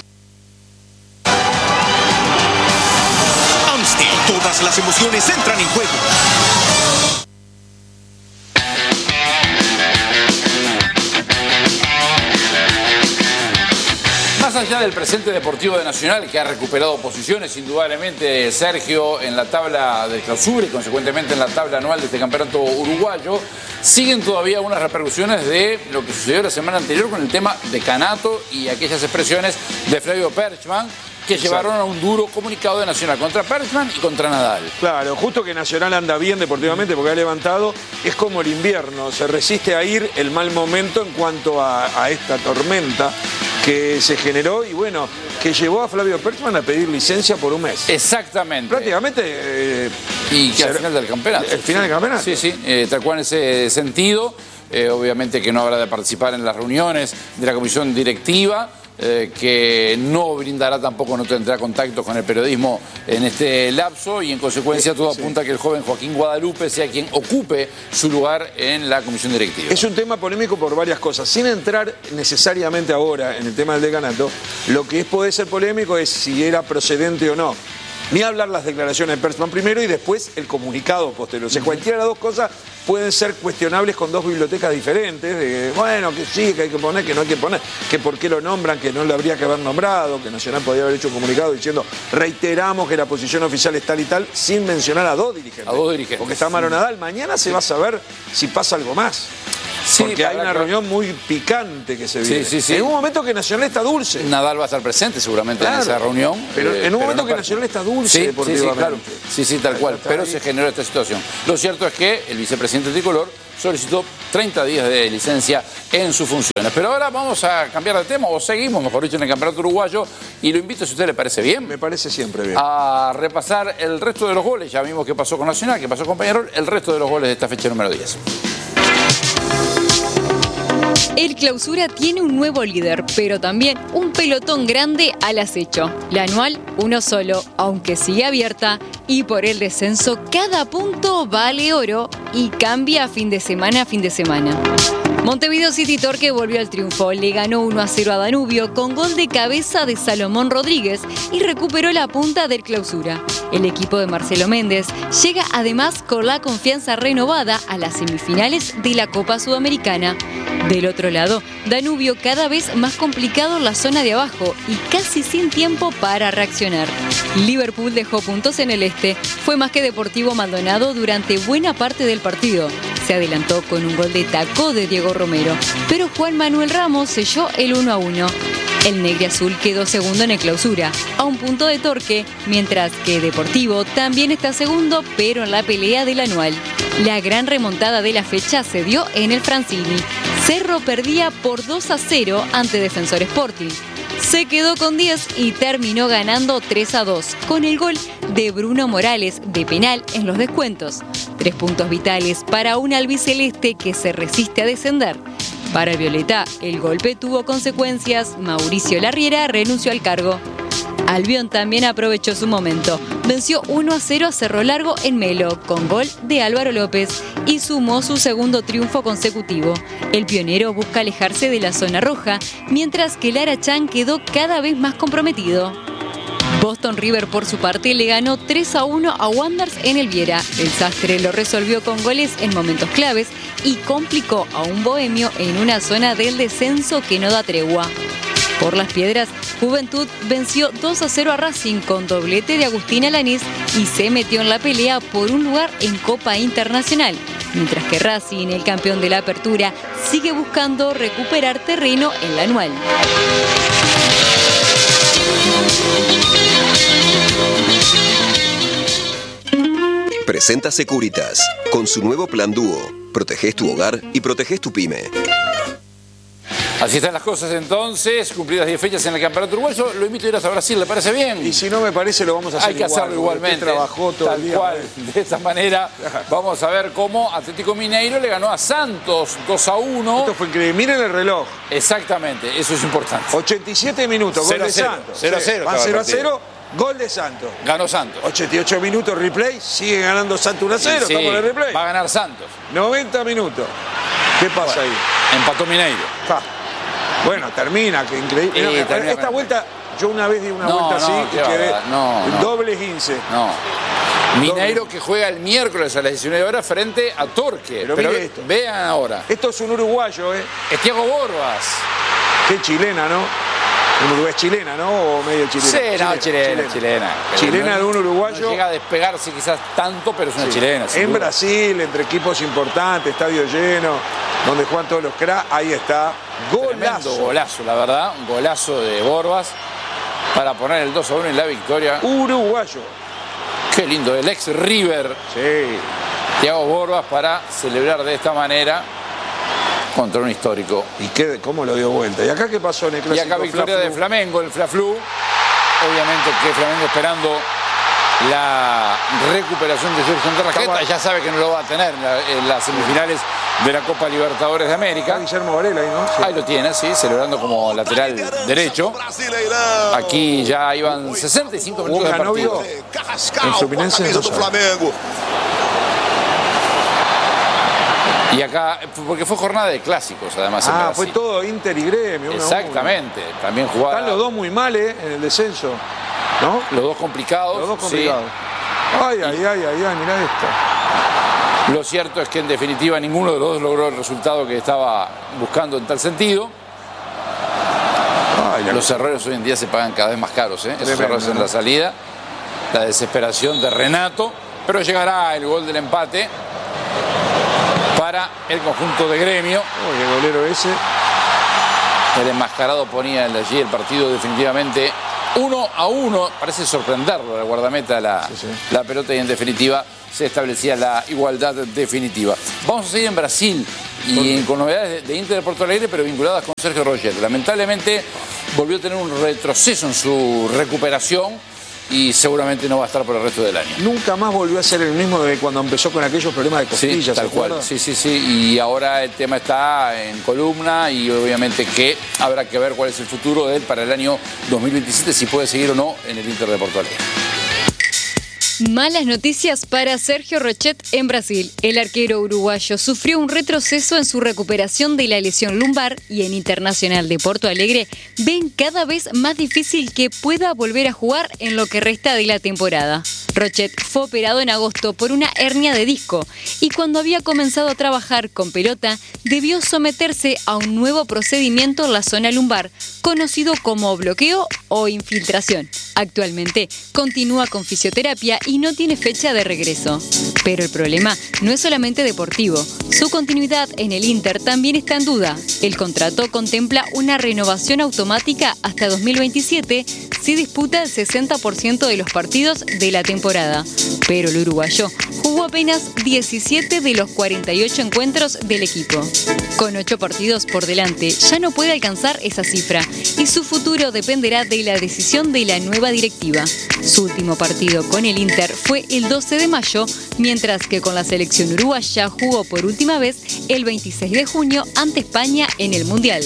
Amstel, todas las emociones entran en juego. Más allá del presente deportivo de Nacional, que ha recuperado posiciones, indudablemente Sergio, en la tabla del clausura y consecuentemente en la tabla anual de este campeonato uruguayo, siguen todavía unas repercusiones de lo que sucedió la semana anterior con el tema de Canato y aquellas expresiones de Flavio Perchman que llevaron a un duro comunicado de Nacional contra Perchman y contra Nadal. Claro, justo que Nacional anda bien deportivamente porque ha levantado, es como el invierno, se resiste a ir el mal momento en cuanto a, a esta tormenta que se generó y bueno, que llevó a Flavio Perchman a pedir licencia por un mes. Exactamente. Prácticamente. Eh, y que al final del campeonato. El final del campeonato. Sí, sí, eh, tal cual en ese sentido. Eh, obviamente que no habrá de participar en las reuniones de la comisión directiva. Eh, que no brindará tampoco, no tendrá contacto con el periodismo en este lapso y en consecuencia todo apunta a que el joven Joaquín Guadalupe sea quien ocupe su lugar en la comisión directiva. Es un tema polémico por varias cosas, sin entrar necesariamente ahora en el tema del decanato. Lo que es, puede ser polémico es si era procedente o no Ni hablar las declaraciones de Persman primero y después el comunicado posterior. O sea, cualquiera de las dos cosas pueden ser cuestionables con dos bibliotecas diferentes. De, bueno, que sí, que hay que poner, que no hay que poner, que por qué lo nombran, que no lo habría que haber nombrado, que Nacional podría haber hecho un comunicado diciendo reiteramos que la posición oficial es tal y tal, sin mencionar a dos dirigentes. A dos dirigentes. Porque está Maro Nadal. Mañana se va a saber si pasa algo más. Sí, porque hay una que... reunión muy picante que se viene. Sí, sí, sí. En un momento que Nacional está dulce. Nadal va a estar presente seguramente claro, en esa reunión. Pero eh, en un pero momento no que pasa. Nacional está dulce Sí, deportivamente. sí, sí, claro. Sí, sí, tal cual. Pero se generó esta situación. Lo cierto es que el vicepresidente tricolor solicitó treinta días de licencia en sus funciones. Pero ahora vamos a cambiar de tema, o seguimos, mejor dicho, en el campeonato uruguayo. Y lo invito, si a usted le parece bien. Me parece siempre bien. A repasar el resto de los goles. Ya vimos qué pasó con Nacional, qué pasó con Peñarol. El resto de los goles de esta fecha número diez. El Clausura tiene un nuevo líder, pero también un pelotón grande al acecho. La anual, uno solo, aunque sigue abierta, y por el descenso cada punto vale oro y cambia fin de semana a fin de semana. Montevideo City Torque volvió al triunfo, le ganó uno a cero a Danubio con gol de cabeza de Salomón Rodríguez y recuperó la punta del Clausura. El equipo de Marcelo Méndez llega además con la confianza renovada a las semifinales de la Copa Sudamericana. Del otro lado, Danubio cada vez más complicado en la zona de abajo y casi sin tiempo para reaccionar. Liverpool dejó puntos en el este, fue más que Deportivo Maldonado durante buena parte del partido. Se adelantó con un gol de taco de Diego Romero, pero Juan Manuel Ramos selló el uno a uno. El negriazul quedó segundo en el Clausura, a un punto de Torque, mientras que Deportivo también está segundo, pero en la pelea del anual. La gran remontada de la fecha se dio en el Francini. Cerro perdía por dos a cero ante Defensor Sporting. Se quedó con diez y terminó ganando tres a dos, con el gol de Bruno Morales de penal en los descuentos. Tres puntos vitales para un albiceleste que se resiste a descender. Para el Violeta, el golpe tuvo consecuencias. Mauricio Larriera renunció al cargo. Albión también aprovechó su momento. Venció uno a cero a Cerro Largo en Melo, con gol de Álvaro López, y sumó su segundo triunfo consecutivo. El pionero busca alejarse de la zona roja, mientras que Lara Chan quedó cada vez más comprometido. Boston River, por su parte, le ganó tres a uno a Wanderers en el Viera. El Sastre lo resolvió con goles en momentos claves y complicó a un bohemio en una zona del descenso que no da tregua. Por las Piedras, Juventud venció dos a cero a Racing con doblete de Agustín Alanís y se metió en la pelea por un lugar en Copa Internacional, mientras que Racing, el campeón de la Apertura, sigue buscando recuperar terreno en la anual. Presenta Securitas. Con su nuevo plan Dúo, protegés tu hogar y protegés tu pyme. Así están las cosas entonces, cumplidas diez fechas en el campeonato uruguayo. Lo invito a ir hasta Brasil, ¿le parece bien? Y si no me parece, lo vamos a hacer Hay que igual, hacerlo igualmente. Usted trabajó todo tal el día. cual. De esta manera vamos a ver cómo Atlético Mineiro le ganó a Santos dos a uno. Esto fue increíble. Miren el reloj. Exactamente, eso es importante. ochenta y siete minutos, gol de Santos. cero a cero. Van cero a cero. Gol de Santos. Ganó Santos. ochenta y ocho minutos replay, sigue ganando Santos uno a cero, sí, estamos en el replay. Va a ganar Santos. noventa minutos. ¿Qué pasa bueno, ahí? Empató Mineiro. Ja. Bueno, termina, que increíble. Sí, no, termina esta con... vuelta, yo una vez di una no, vuelta no, así y quedé no, no. doble quince. No. Mineiro que juega el miércoles a las diecinueve horas frente a Torque. Pero, Pero mire esto. Vean ahora. Esto es un uruguayo, ¿eh? Es Thiago Borbas. Qué chilena, ¿no? Un uruguay es chilena, ¿no? O medio chilena. Sí, no, chilena, chilena. Chilena, chilena no, de un uruguayo. No llega a despegarse quizás tanto, pero es una sí. chilena. En duda. Brasil, entre equipos importantes, estadio lleno, donde juegan todos los cracks, ahí está. Golazo. Tremendo golazo, la verdad. Un golazo de Borbas para poner el dos a uno en la victoria. Uruguayo. Qué lindo, el ex River. Sí. Thiago Borbas para celebrar de esta manera contra un histórico. ¿Y qué, cómo lo dio vuelta? ¿Y acá qué pasó en el clásico? Y acá victoria Fla-Flu? de Flamengo, el Fla-Flu. Obviamente que Flamengo esperando la recuperación de Jorge Antarrajeta. Ya sabe que no lo va a tener en, la, en las semifinales de la Copa Libertadores de América. Está Guillermo Varela ahí, ¿no? Sí. Ahí lo tiene, sí, celebrando como lateral derecho. Aquí ya iban sesenta y cinco minutos de partido. En Fluminense no Flamengo. Y acá, porque fue jornada de clásicos, además. Ah, fue todo Inter y Gremio. Exactamente, también jugaba. Están los dos muy mal, ¿eh? En el descenso. ¿no? Los dos complicados. Los dos complicados. Sí. Ay, ay, ay, ay, ay, mirá esto. Lo cierto es que en definitiva ninguno de los dos logró el resultado que estaba buscando en tal sentido. Ay, los errores hoy en día se pagan cada vez más caros, ¿eh? Esos errores en la salida, la desesperación de Renato, pero llegará el gol del empate para el conjunto de Gremio. Uy, el golero ese. El enmascarado ponía allí el partido definitivamente uno a uno. Parece sorprenderlo la guardameta la, sí, sí. la pelota y en definitiva se establecía la igualdad definitiva. Vamos a seguir en Brasil y con novedades de Inter de Porto Alegre, pero vinculadas con Sergio Rochet. Lamentablemente volvió a tener un retroceso en su recuperación y seguramente no va a estar por el resto del año. Nunca más volvió a ser el mismo de cuando empezó con aquellos problemas de costillas. Sí, tal cual. Sí, sí, sí. Y ahora el tema está en columna y obviamente que habrá que ver cuál es el futuro de él para el año dos mil veintisiete, si puede seguir o no en el Inter de Porto Alegre. Malas noticias para Sergio Rochet en Brasil. El arquero uruguayo sufrió un retroceso en su recuperación de la lesión lumbar y en Internacional de Porto Alegre ven cada vez más difícil que pueda volver a jugar en lo que resta de la temporada. Rochet fue operado en agosto por una hernia de disco y cuando había comenzado a trabajar con pelota debió someterse a un nuevo procedimiento en la zona lumbar, conocido como bloqueo o infiltración. Actualmente continúa con fisioterapia y no tiene fecha de regreso. Pero el problema no es solamente deportivo. Su continuidad en el Inter también está en duda. El contrato contempla una renovación automática hasta dos mil veintisiete si disputa el sesenta por ciento de los partidos de la temporada. Pero el uruguayo jugó apenas diecisiete de los cuarenta y ocho encuentros del equipo. Con ocho partidos por delante, ya no puede alcanzar esa cifra y su futuro dependerá de la decisión de la nueva directiva. Su último partido con el Inter fue el doce de mayo, mientras que con la selección uruguaya jugó por última vez el veintiséis de junio ante España en el Mundial.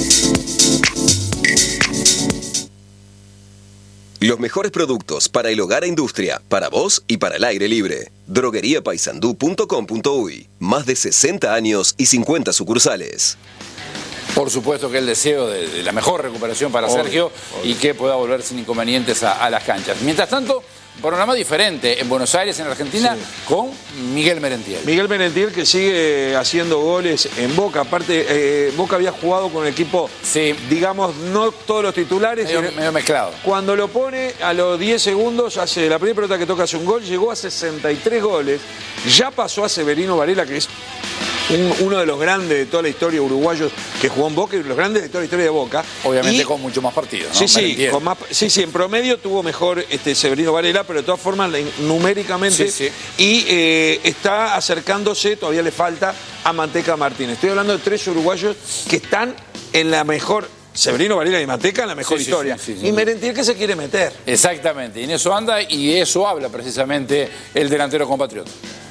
Los mejores productos para el hogar e industria, para vos y para el aire libre. droguería paysandú punto com punto uy. Más de sesenta años y cincuenta sucursales. Por supuesto que el deseo de, de la mejor recuperación para obvio, Sergio obvio. Y que pueda volver sin inconvenientes a, a las canchas. Mientras tanto, panorama diferente en Buenos Aires, en Argentina, sí. con Miguel Merentiel. Miguel Merentiel que sigue haciendo goles en Boca. Aparte, eh, Boca había jugado con un equipo, sí. digamos, no todos los titulares. Medio, medio mezclado. Cuando lo pone a los diez segundos, hace la primera pelota que toca hace un gol, llegó a sesenta y tres goles. Ya pasó a Severino Varela, que es un, uno de los grandes de toda la historia uruguayos que jugó en Boca y los grandes de toda la historia de Boca. Obviamente y, con mucho más partidos, ¿no? Sí, sí, con más, sí, sí, en promedio tuvo mejor este Severino Varela, pero de todas formas numéricamente sí, sí. y eh, está acercándose, todavía le falta a Manteca Martínez. Estoy hablando de tres uruguayos que están en la mejor, Severino Varela y Manteca en la mejor sí, historia. Sí, sí, sí, y Merentiel que se quiere meter. Exactamente, y en eso anda y de eso habla precisamente el delantero compatriota.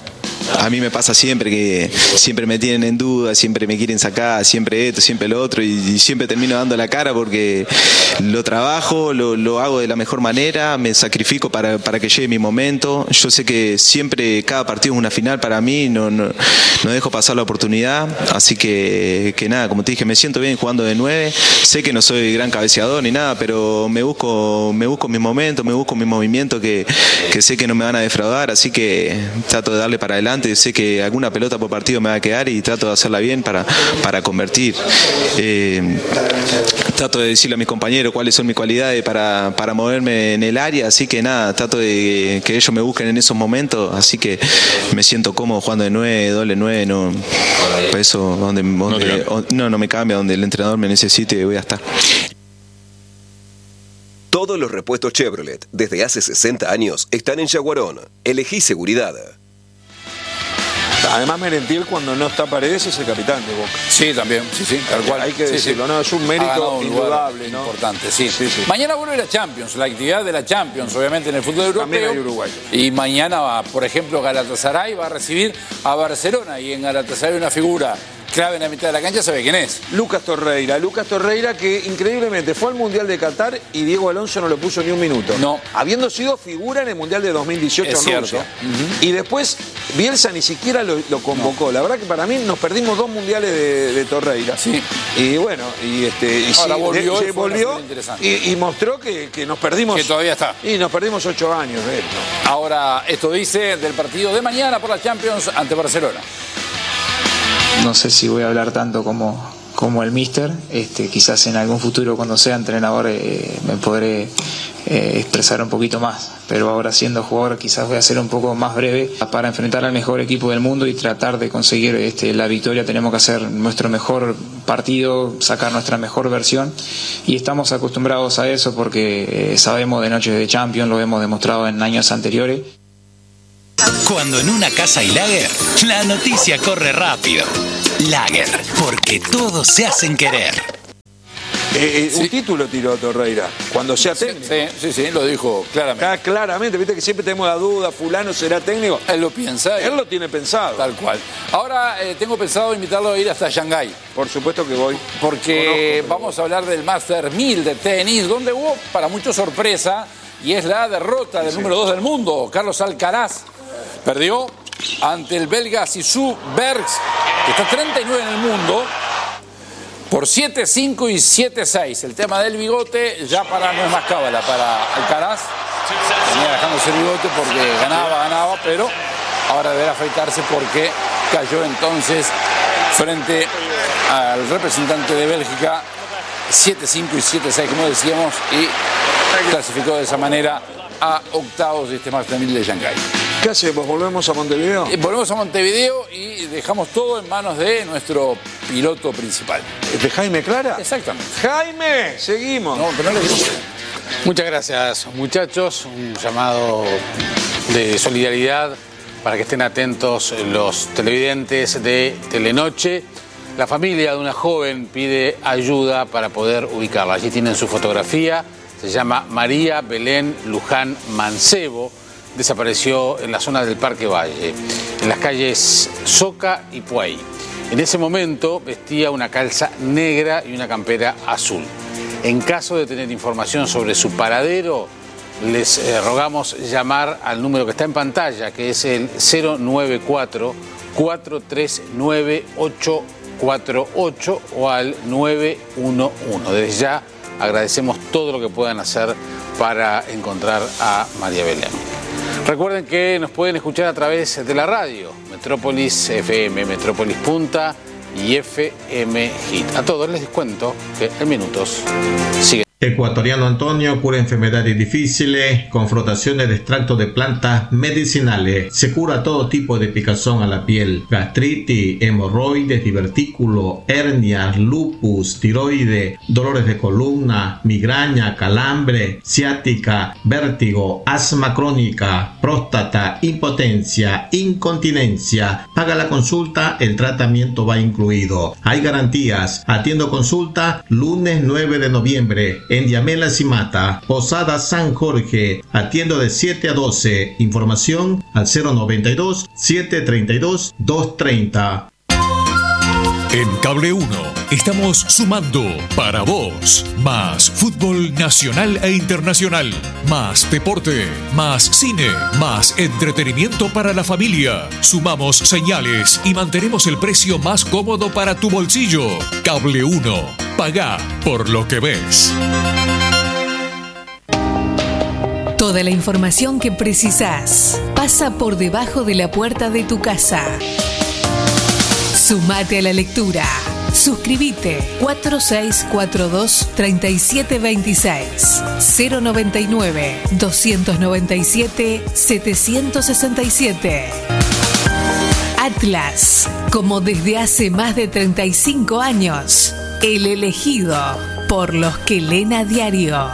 A mí me pasa siempre que siempre me tienen en duda, siempre me quieren sacar, siempre esto, siempre lo otro, y, y siempre termino dando la cara porque lo trabajo, lo, lo hago de la mejor manera, me sacrifico para, para que llegue mi momento. Yo sé que siempre cada partido es una final para mí, no, no, no dejo pasar la oportunidad, así que, que nada, como te dije, me siento bien jugando de nueve, sé que no soy gran cabeceador ni nada, pero me busco, me busco mis momentos, me busco mis movimientos que, que sé que no me van a defraudar, así que trato de darle para adelante. Sé que alguna pelota por partido me va a quedar y trato de hacerla bien para, para convertir. Eh, trato de decirle a mis compañeros cuáles son mis cualidades para, para moverme en el área, así que nada, trato de que ellos me busquen en esos momentos, así que me siento cómodo jugando de nueve, doble nueve, no, por eso donde, donde, no, no, no me cambia, donde el entrenador me necesite voy a estar. Todos los repuestos Chevrolet desde hace sesenta años están en Yaguarón. Elegí seguridad. Además, Merentiel, cuando no está Paredes, es el capitán de Boca. Sí, también, sí, sí, tal cual. Hay que sí, decirlo, sí. ¿no? Es un mérito un indudable, ¿no? Importante, sí. Sí, sí. Mañana vuelve la Champions, la actividad de la Champions, obviamente en el fútbol europeo. También hay uruguayo. Y mañana, va, por ejemplo, Galatasaray va a recibir a Barcelona y en Galatasaray una figura clave en la mitad de la cancha, sabe quién es. Lucas Torreira. Lucas Torreira que increíblemente fue al Mundial de Qatar y Diego Alonso no le puso ni un minuto. No. Habiendo sido figura en el Mundial de dos mil dieciocho Es en cierto. Rusia. Uh-huh. Y después Bielsa ni siquiera lo, lo convocó. No. La verdad que para mí nos perdimos dos mundiales de, de Torreira. Sí. Y bueno, y este y Ahora sí, volvió, de, volvió y, y mostró que, que nos perdimos. Que todavía está. Y nos perdimos ocho años de él, ¿no? Ahora, esto dice del partido de mañana por la Champions ante Barcelona. No sé si voy a hablar tanto como, como el míster, este, quizás en algún futuro cuando sea entrenador eh, me podré eh, expresar un poquito más, pero ahora siendo jugador quizás voy a ser un poco más breve. Para enfrentar al mejor equipo del mundo y tratar de conseguir este, la victoria tenemos que hacer nuestro mejor partido, sacar nuestra mejor versión y estamos acostumbrados a eso porque eh, sabemos de noches de Champions, lo hemos demostrado en años anteriores. Cuando en una casa hay lager, la noticia corre rápido. Lager, porque todos se hacen querer. Eh, eh, Sí. Un título tiró Torreira, cuando sea técnico. Sí, sí, sí, lo dijo claramente. Acá claramente, viste que siempre tenemos la duda, fulano será técnico. Él lo piensa. Él lo tiene pensado. Tal cual. Ahora eh, tengo pensado invitarlo a ir hasta Shanghái. Por supuesto que voy. Porque Conozco, vamos a hablar del Master mil de tenis, donde hubo para muchos sorpresa, y es la derrota del sí. número dos del mundo, Carlos Alcaraz. Perdió ante el belga Sissou Bergs, que está treinta y nueve en el mundo, por siete cinco y siete seis. El tema del bigote ya para no es más cábala para Alcaraz. Venía dejándose el bigote porque ganaba, ganaba, pero ahora deberá afeitarse porque cayó entonces frente al representante de Bélgica siete cinco y siete seis, como decíamos, y clasificó de esa manera a octavos de este Master mil de Shanghái. ¿Qué hacemos? ¿Volvemos a Montevideo? Eh, volvemos a Montevideo y dejamos todo en manos de nuestro piloto principal. ¿De Jaime Clara? Exactamente. ¡Jaime! Seguimos. No, pero no le digo. Muchas gracias, muchachos. Un llamado de solidaridad para que estén atentos los televidentes de Telenoche. La familia de una joven pide ayuda para poder ubicarla. Allí tienen su fotografía. Se llama María Belén Luján Mancebo. Desapareció en la zona del Parque Valle, en las calles Soca y Puey. En ese momento vestía una calza negra y una campera azul. En caso de tener información sobre su paradero, les eh, rogamos llamar al número que está en pantalla, que es el cero nueve cuatro, cuatro tres nueve, ocho cuatro ocho o al nueve uno uno. Desde ya agradecemos todo lo que puedan hacer para encontrar a María Belén. Recuerden que nos pueden escuchar a través de la radio, Metrópolis F M, Metrópolis Punta y F M Hit. A todos les cuento que en minutos sigue. Ecuatoriano Antonio cura enfermedades difíciles con frotaciones de extractos de plantas medicinales. Se cura todo tipo de picazón a la piel, gastritis, hemorroides, divertículo, hernias, lupus, tiroides, dolores de columna, migraña, calambre, ciática, vértigo, asma crónica, próstata, impotencia, incontinencia. Paga la consulta, el tratamiento va incluido. Hay garantías. Atiendo consulta lunes nueve de noviembre. En Diamela Cimata, Posada San Jorge, atiendo de siete a doce. Información al cero noventa y dos, setecientos treinta y dos, doscientos treinta. En Cable uno estamos sumando para vos más fútbol nacional e internacional, más deporte, más cine, más entretenimiento para la familia. Sumamos señales y mantenemos el precio más cómodo para tu bolsillo. Cable uno, pagá por lo que ves. Toda la información que precisás pasa por debajo de la puerta de tu casa. Sumate a la lectura. Suscríbete cuatro seis cuatro dos, tres siete dos seis, cero noventa y nueve, doscientos noventa y siete, setecientos sesenta y siete. Atlas, como desde hace más de treinta y cinco años, el elegido por los que leen a diario.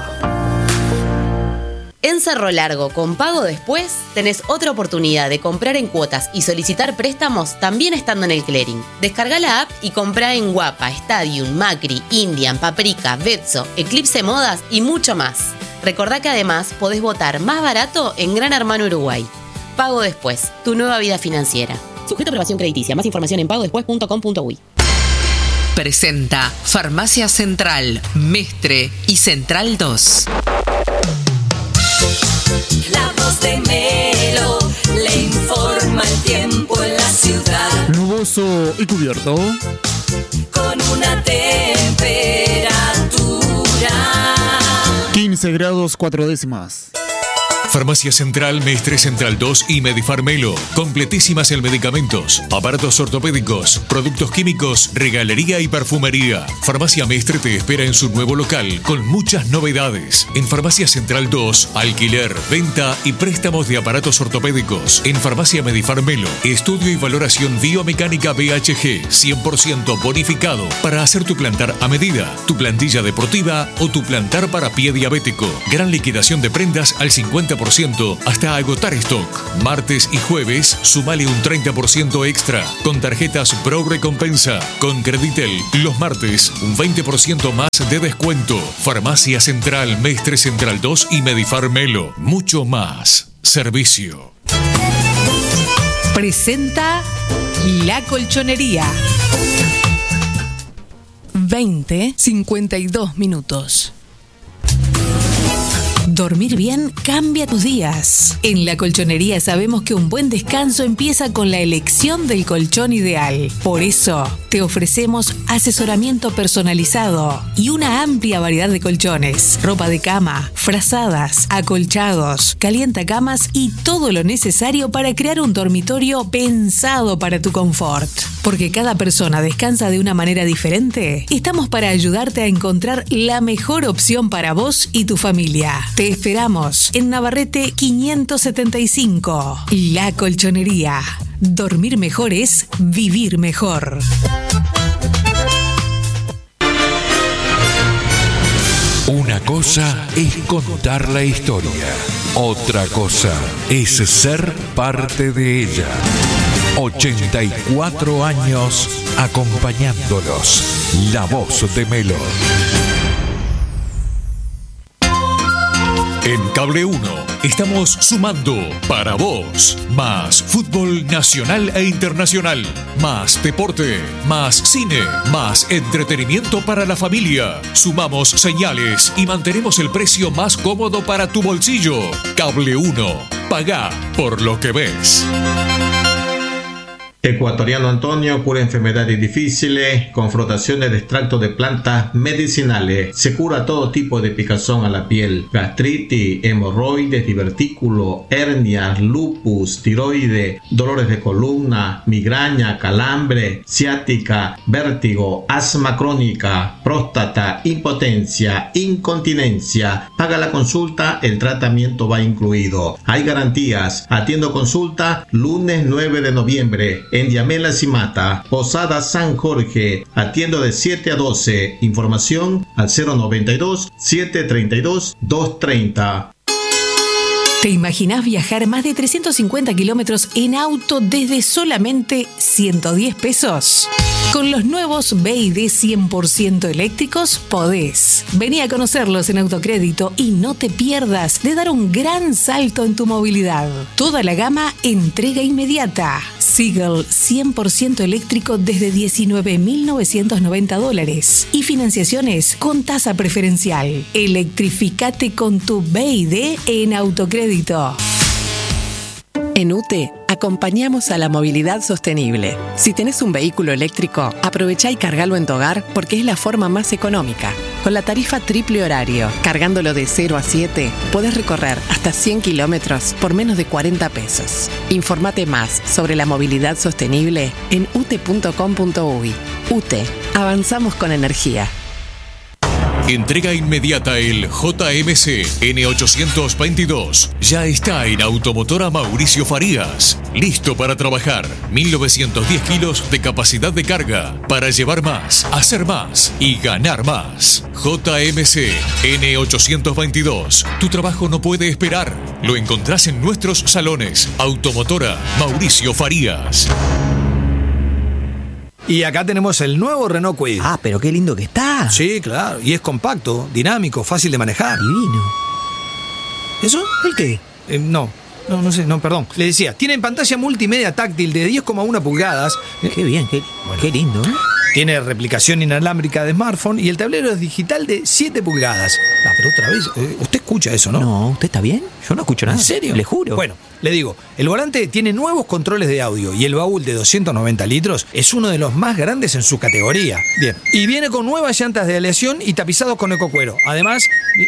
En Cerro Largo, con pago después, tenés otra oportunidad de comprar en cuotas y solicitar préstamos también estando en el clearing. Descarga la app y comprá en Guapa, Stadium, Macri, Indian, Paprika, Betso, Eclipse Modas y mucho más. Recordá que además podés votar más barato en Gran Hermano Uruguay. Pago después, tu nueva vida financiera. Sujeto a aprobación crediticia. Más información en pago después punto com punto uy. presenta Farmacia Central, Mestre y Central dos. La voz de Melo le informa el tiempo en la ciudad. Nuboso y cubierto. Con una temperatura quince grados cuatro décimas. Farmacia Central, Mestre Central dos y Medifarmelo. Completísimas en medicamentos, aparatos ortopédicos, productos químicos, regalería y perfumería. Farmacia Mestre te espera en su nuevo local con muchas novedades. En Farmacia Central dos, alquiler, venta y préstamos de aparatos ortopédicos. En Farmacia Medifarmelo, estudio y valoración biomecánica B H G, cien por ciento bonificado para hacer tu plantar a medida, tu plantilla deportiva o tu plantar para pie diabético. Gran liquidación de prendas al cincuenta por ciento hasta agotar stock. Martes y jueves, sumale un treinta por ciento extra con tarjetas Pro Recompensa. Con Creditel, los martes, un veinte por ciento más de descuento. Farmacia Central, Mestre Central dos y Medifarmelo. Mucho más servicio. Presenta La Colchonería. veinte cincuenta y dos minutos. Dormir bien cambia tus días. En La Colchonería sabemos que un buen descanso empieza con la elección del colchón ideal. Por eso, te ofrecemos asesoramiento personalizado y una amplia variedad de colchones, ropa de cama, frazadas, acolchados, calientacamas y todo lo necesario para crear un dormitorio pensado para tu confort. Porque cada persona descansa de una manera diferente, estamos para ayudarte a encontrar la mejor opción para vos y tu familia. Te esperamos en Navarrete quinientos setenta y cinco. La Colchonería. Dormir mejor es vivir mejor. Una cosa es contar la historia, otra cosa es ser parte de ella. ochenta y cuatro años acompañándolos. La voz de Melo. En Cable uno estamos sumando para vos más fútbol nacional e internacional, más deporte, más cine, más entretenimiento para la familia. Sumamos señales y mantenemos el precio más cómodo para tu bolsillo. Cable uno, pagá por lo que ves. Ecuatoriano Antonio cura enfermedades difíciles con frotaciones de extracto de plantas medicinales. Se cura todo tipo de picazón a la piel, gastritis, hemorroides, divertículo, hernias, lupus, tiroides, dolores de columna, migraña, calambre, ciática, vértigo, asma crónica, próstata, impotencia, incontinencia. Paga la consulta, el tratamiento va incluido. Hay garantías. Atiendo consulta lunes nueve de noviembre. En Diamela Cimata, Posada San Jorge, atiendo de siete a doce. Información al cero noventa y dos, setecientos treinta y dos, doscientos treinta. ¿Te imaginás viajar más de trescientos cincuenta kilómetros en auto desde solamente ciento diez pesos? Con los nuevos B y D cien por ciento eléctricos podés. Vení a conocerlos en Autocrédito y no te pierdas de dar un gran salto en tu movilidad. Toda la gama entrega inmediata. Seagull cien por ciento eléctrico desde diecinueve mil novecientos noventa dólares y financiaciones con tasa preferencial. Electrificate con tu B y D en Autocrédito. En U T E acompañamos a la movilidad sostenible. Si tenés un vehículo eléctrico, aprovechá y cargalo en tu hogar porque es la forma más económica. Con la tarifa triple horario, cargándolo de cero a siete, podés recorrer hasta cien kilómetros por menos de cuarenta pesos. Informate más sobre la movilidad sostenible en u t e punto com punto u y. U T E, avanzamos con energía. Entrega inmediata el J M C N ochocientos veintidós. Ya está en Automotora Mauricio Farías. Listo para trabajar. mil novecientos diez kilos de capacidad de carga. Para llevar más, hacer más y ganar más. J M C N ochocientos veintidós. Tu trabajo no puede esperar. Lo encontrás en nuestros salones. Automotora Mauricio Farías. Y acá tenemos el nuevo Renault Kwid. Ah, pero qué lindo que está. Sí, claro. Y es compacto, dinámico, fácil de manejar. Divino. ¿Eso? ¿El qué? Eh, no. No, no sé, no, perdón. Le decía, tienen pantalla multimedia táctil de diez coma uno pulgadas. Qué bien, qué, qué lindo, ¿eh? Tiene replicación inalámbrica de smartphone y el tablero es digital de siete pulgadas. Ah, pero otra vez, eh, usted escucha eso, ¿no? No, ¿usted está bien? Yo no escucho nada. ¿En serio? Le juro. Bueno, le digo, el volante tiene nuevos controles de audio y el baúl de doscientos noventa litros es uno de los más grandes en su categoría. Bien. Y viene con nuevas llantas de aleación y tapizados con ecocuero. Además...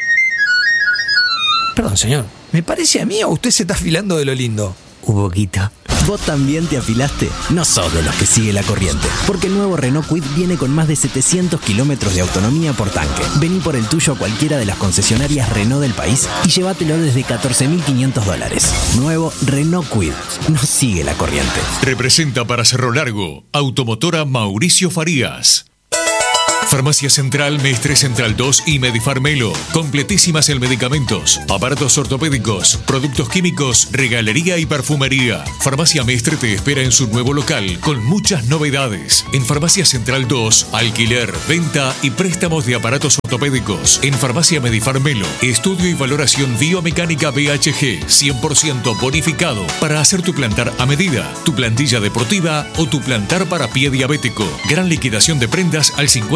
Perdón, señor. ¿Me parece a mí o usted se está afilando de lo lindo? Un poquito. ¿Vos también te afilaste? No sos de los que sigue la corriente, porque el nuevo Renault Kwid viene con más de setecientos kilómetros de autonomía por tanque. Vení por el tuyo a cualquiera de las concesionarias Renault del país y llévatelo desde catorce mil quinientos dólares. Nuevo Renault Kwid. No sigue la corriente. Representa para Cerro Largo, Automotora Mauricio Farías. Farmacia Central, Mestre Central dos y Medifarmelo. Completísimas en medicamentos, aparatos ortopédicos, productos químicos, regalería y perfumería. Farmacia Mestre te espera en su nuevo local con muchas novedades. En Farmacia Central dos, alquiler, venta y préstamos de aparatos ortopédicos. En Farmacia Medifarmelo, estudio y valoración biomecánica B H G, cien por ciento bonificado para hacer tu plantar a medida, tu plantilla deportiva o tu plantar para pie diabético. Gran liquidación de prendas al cincuenta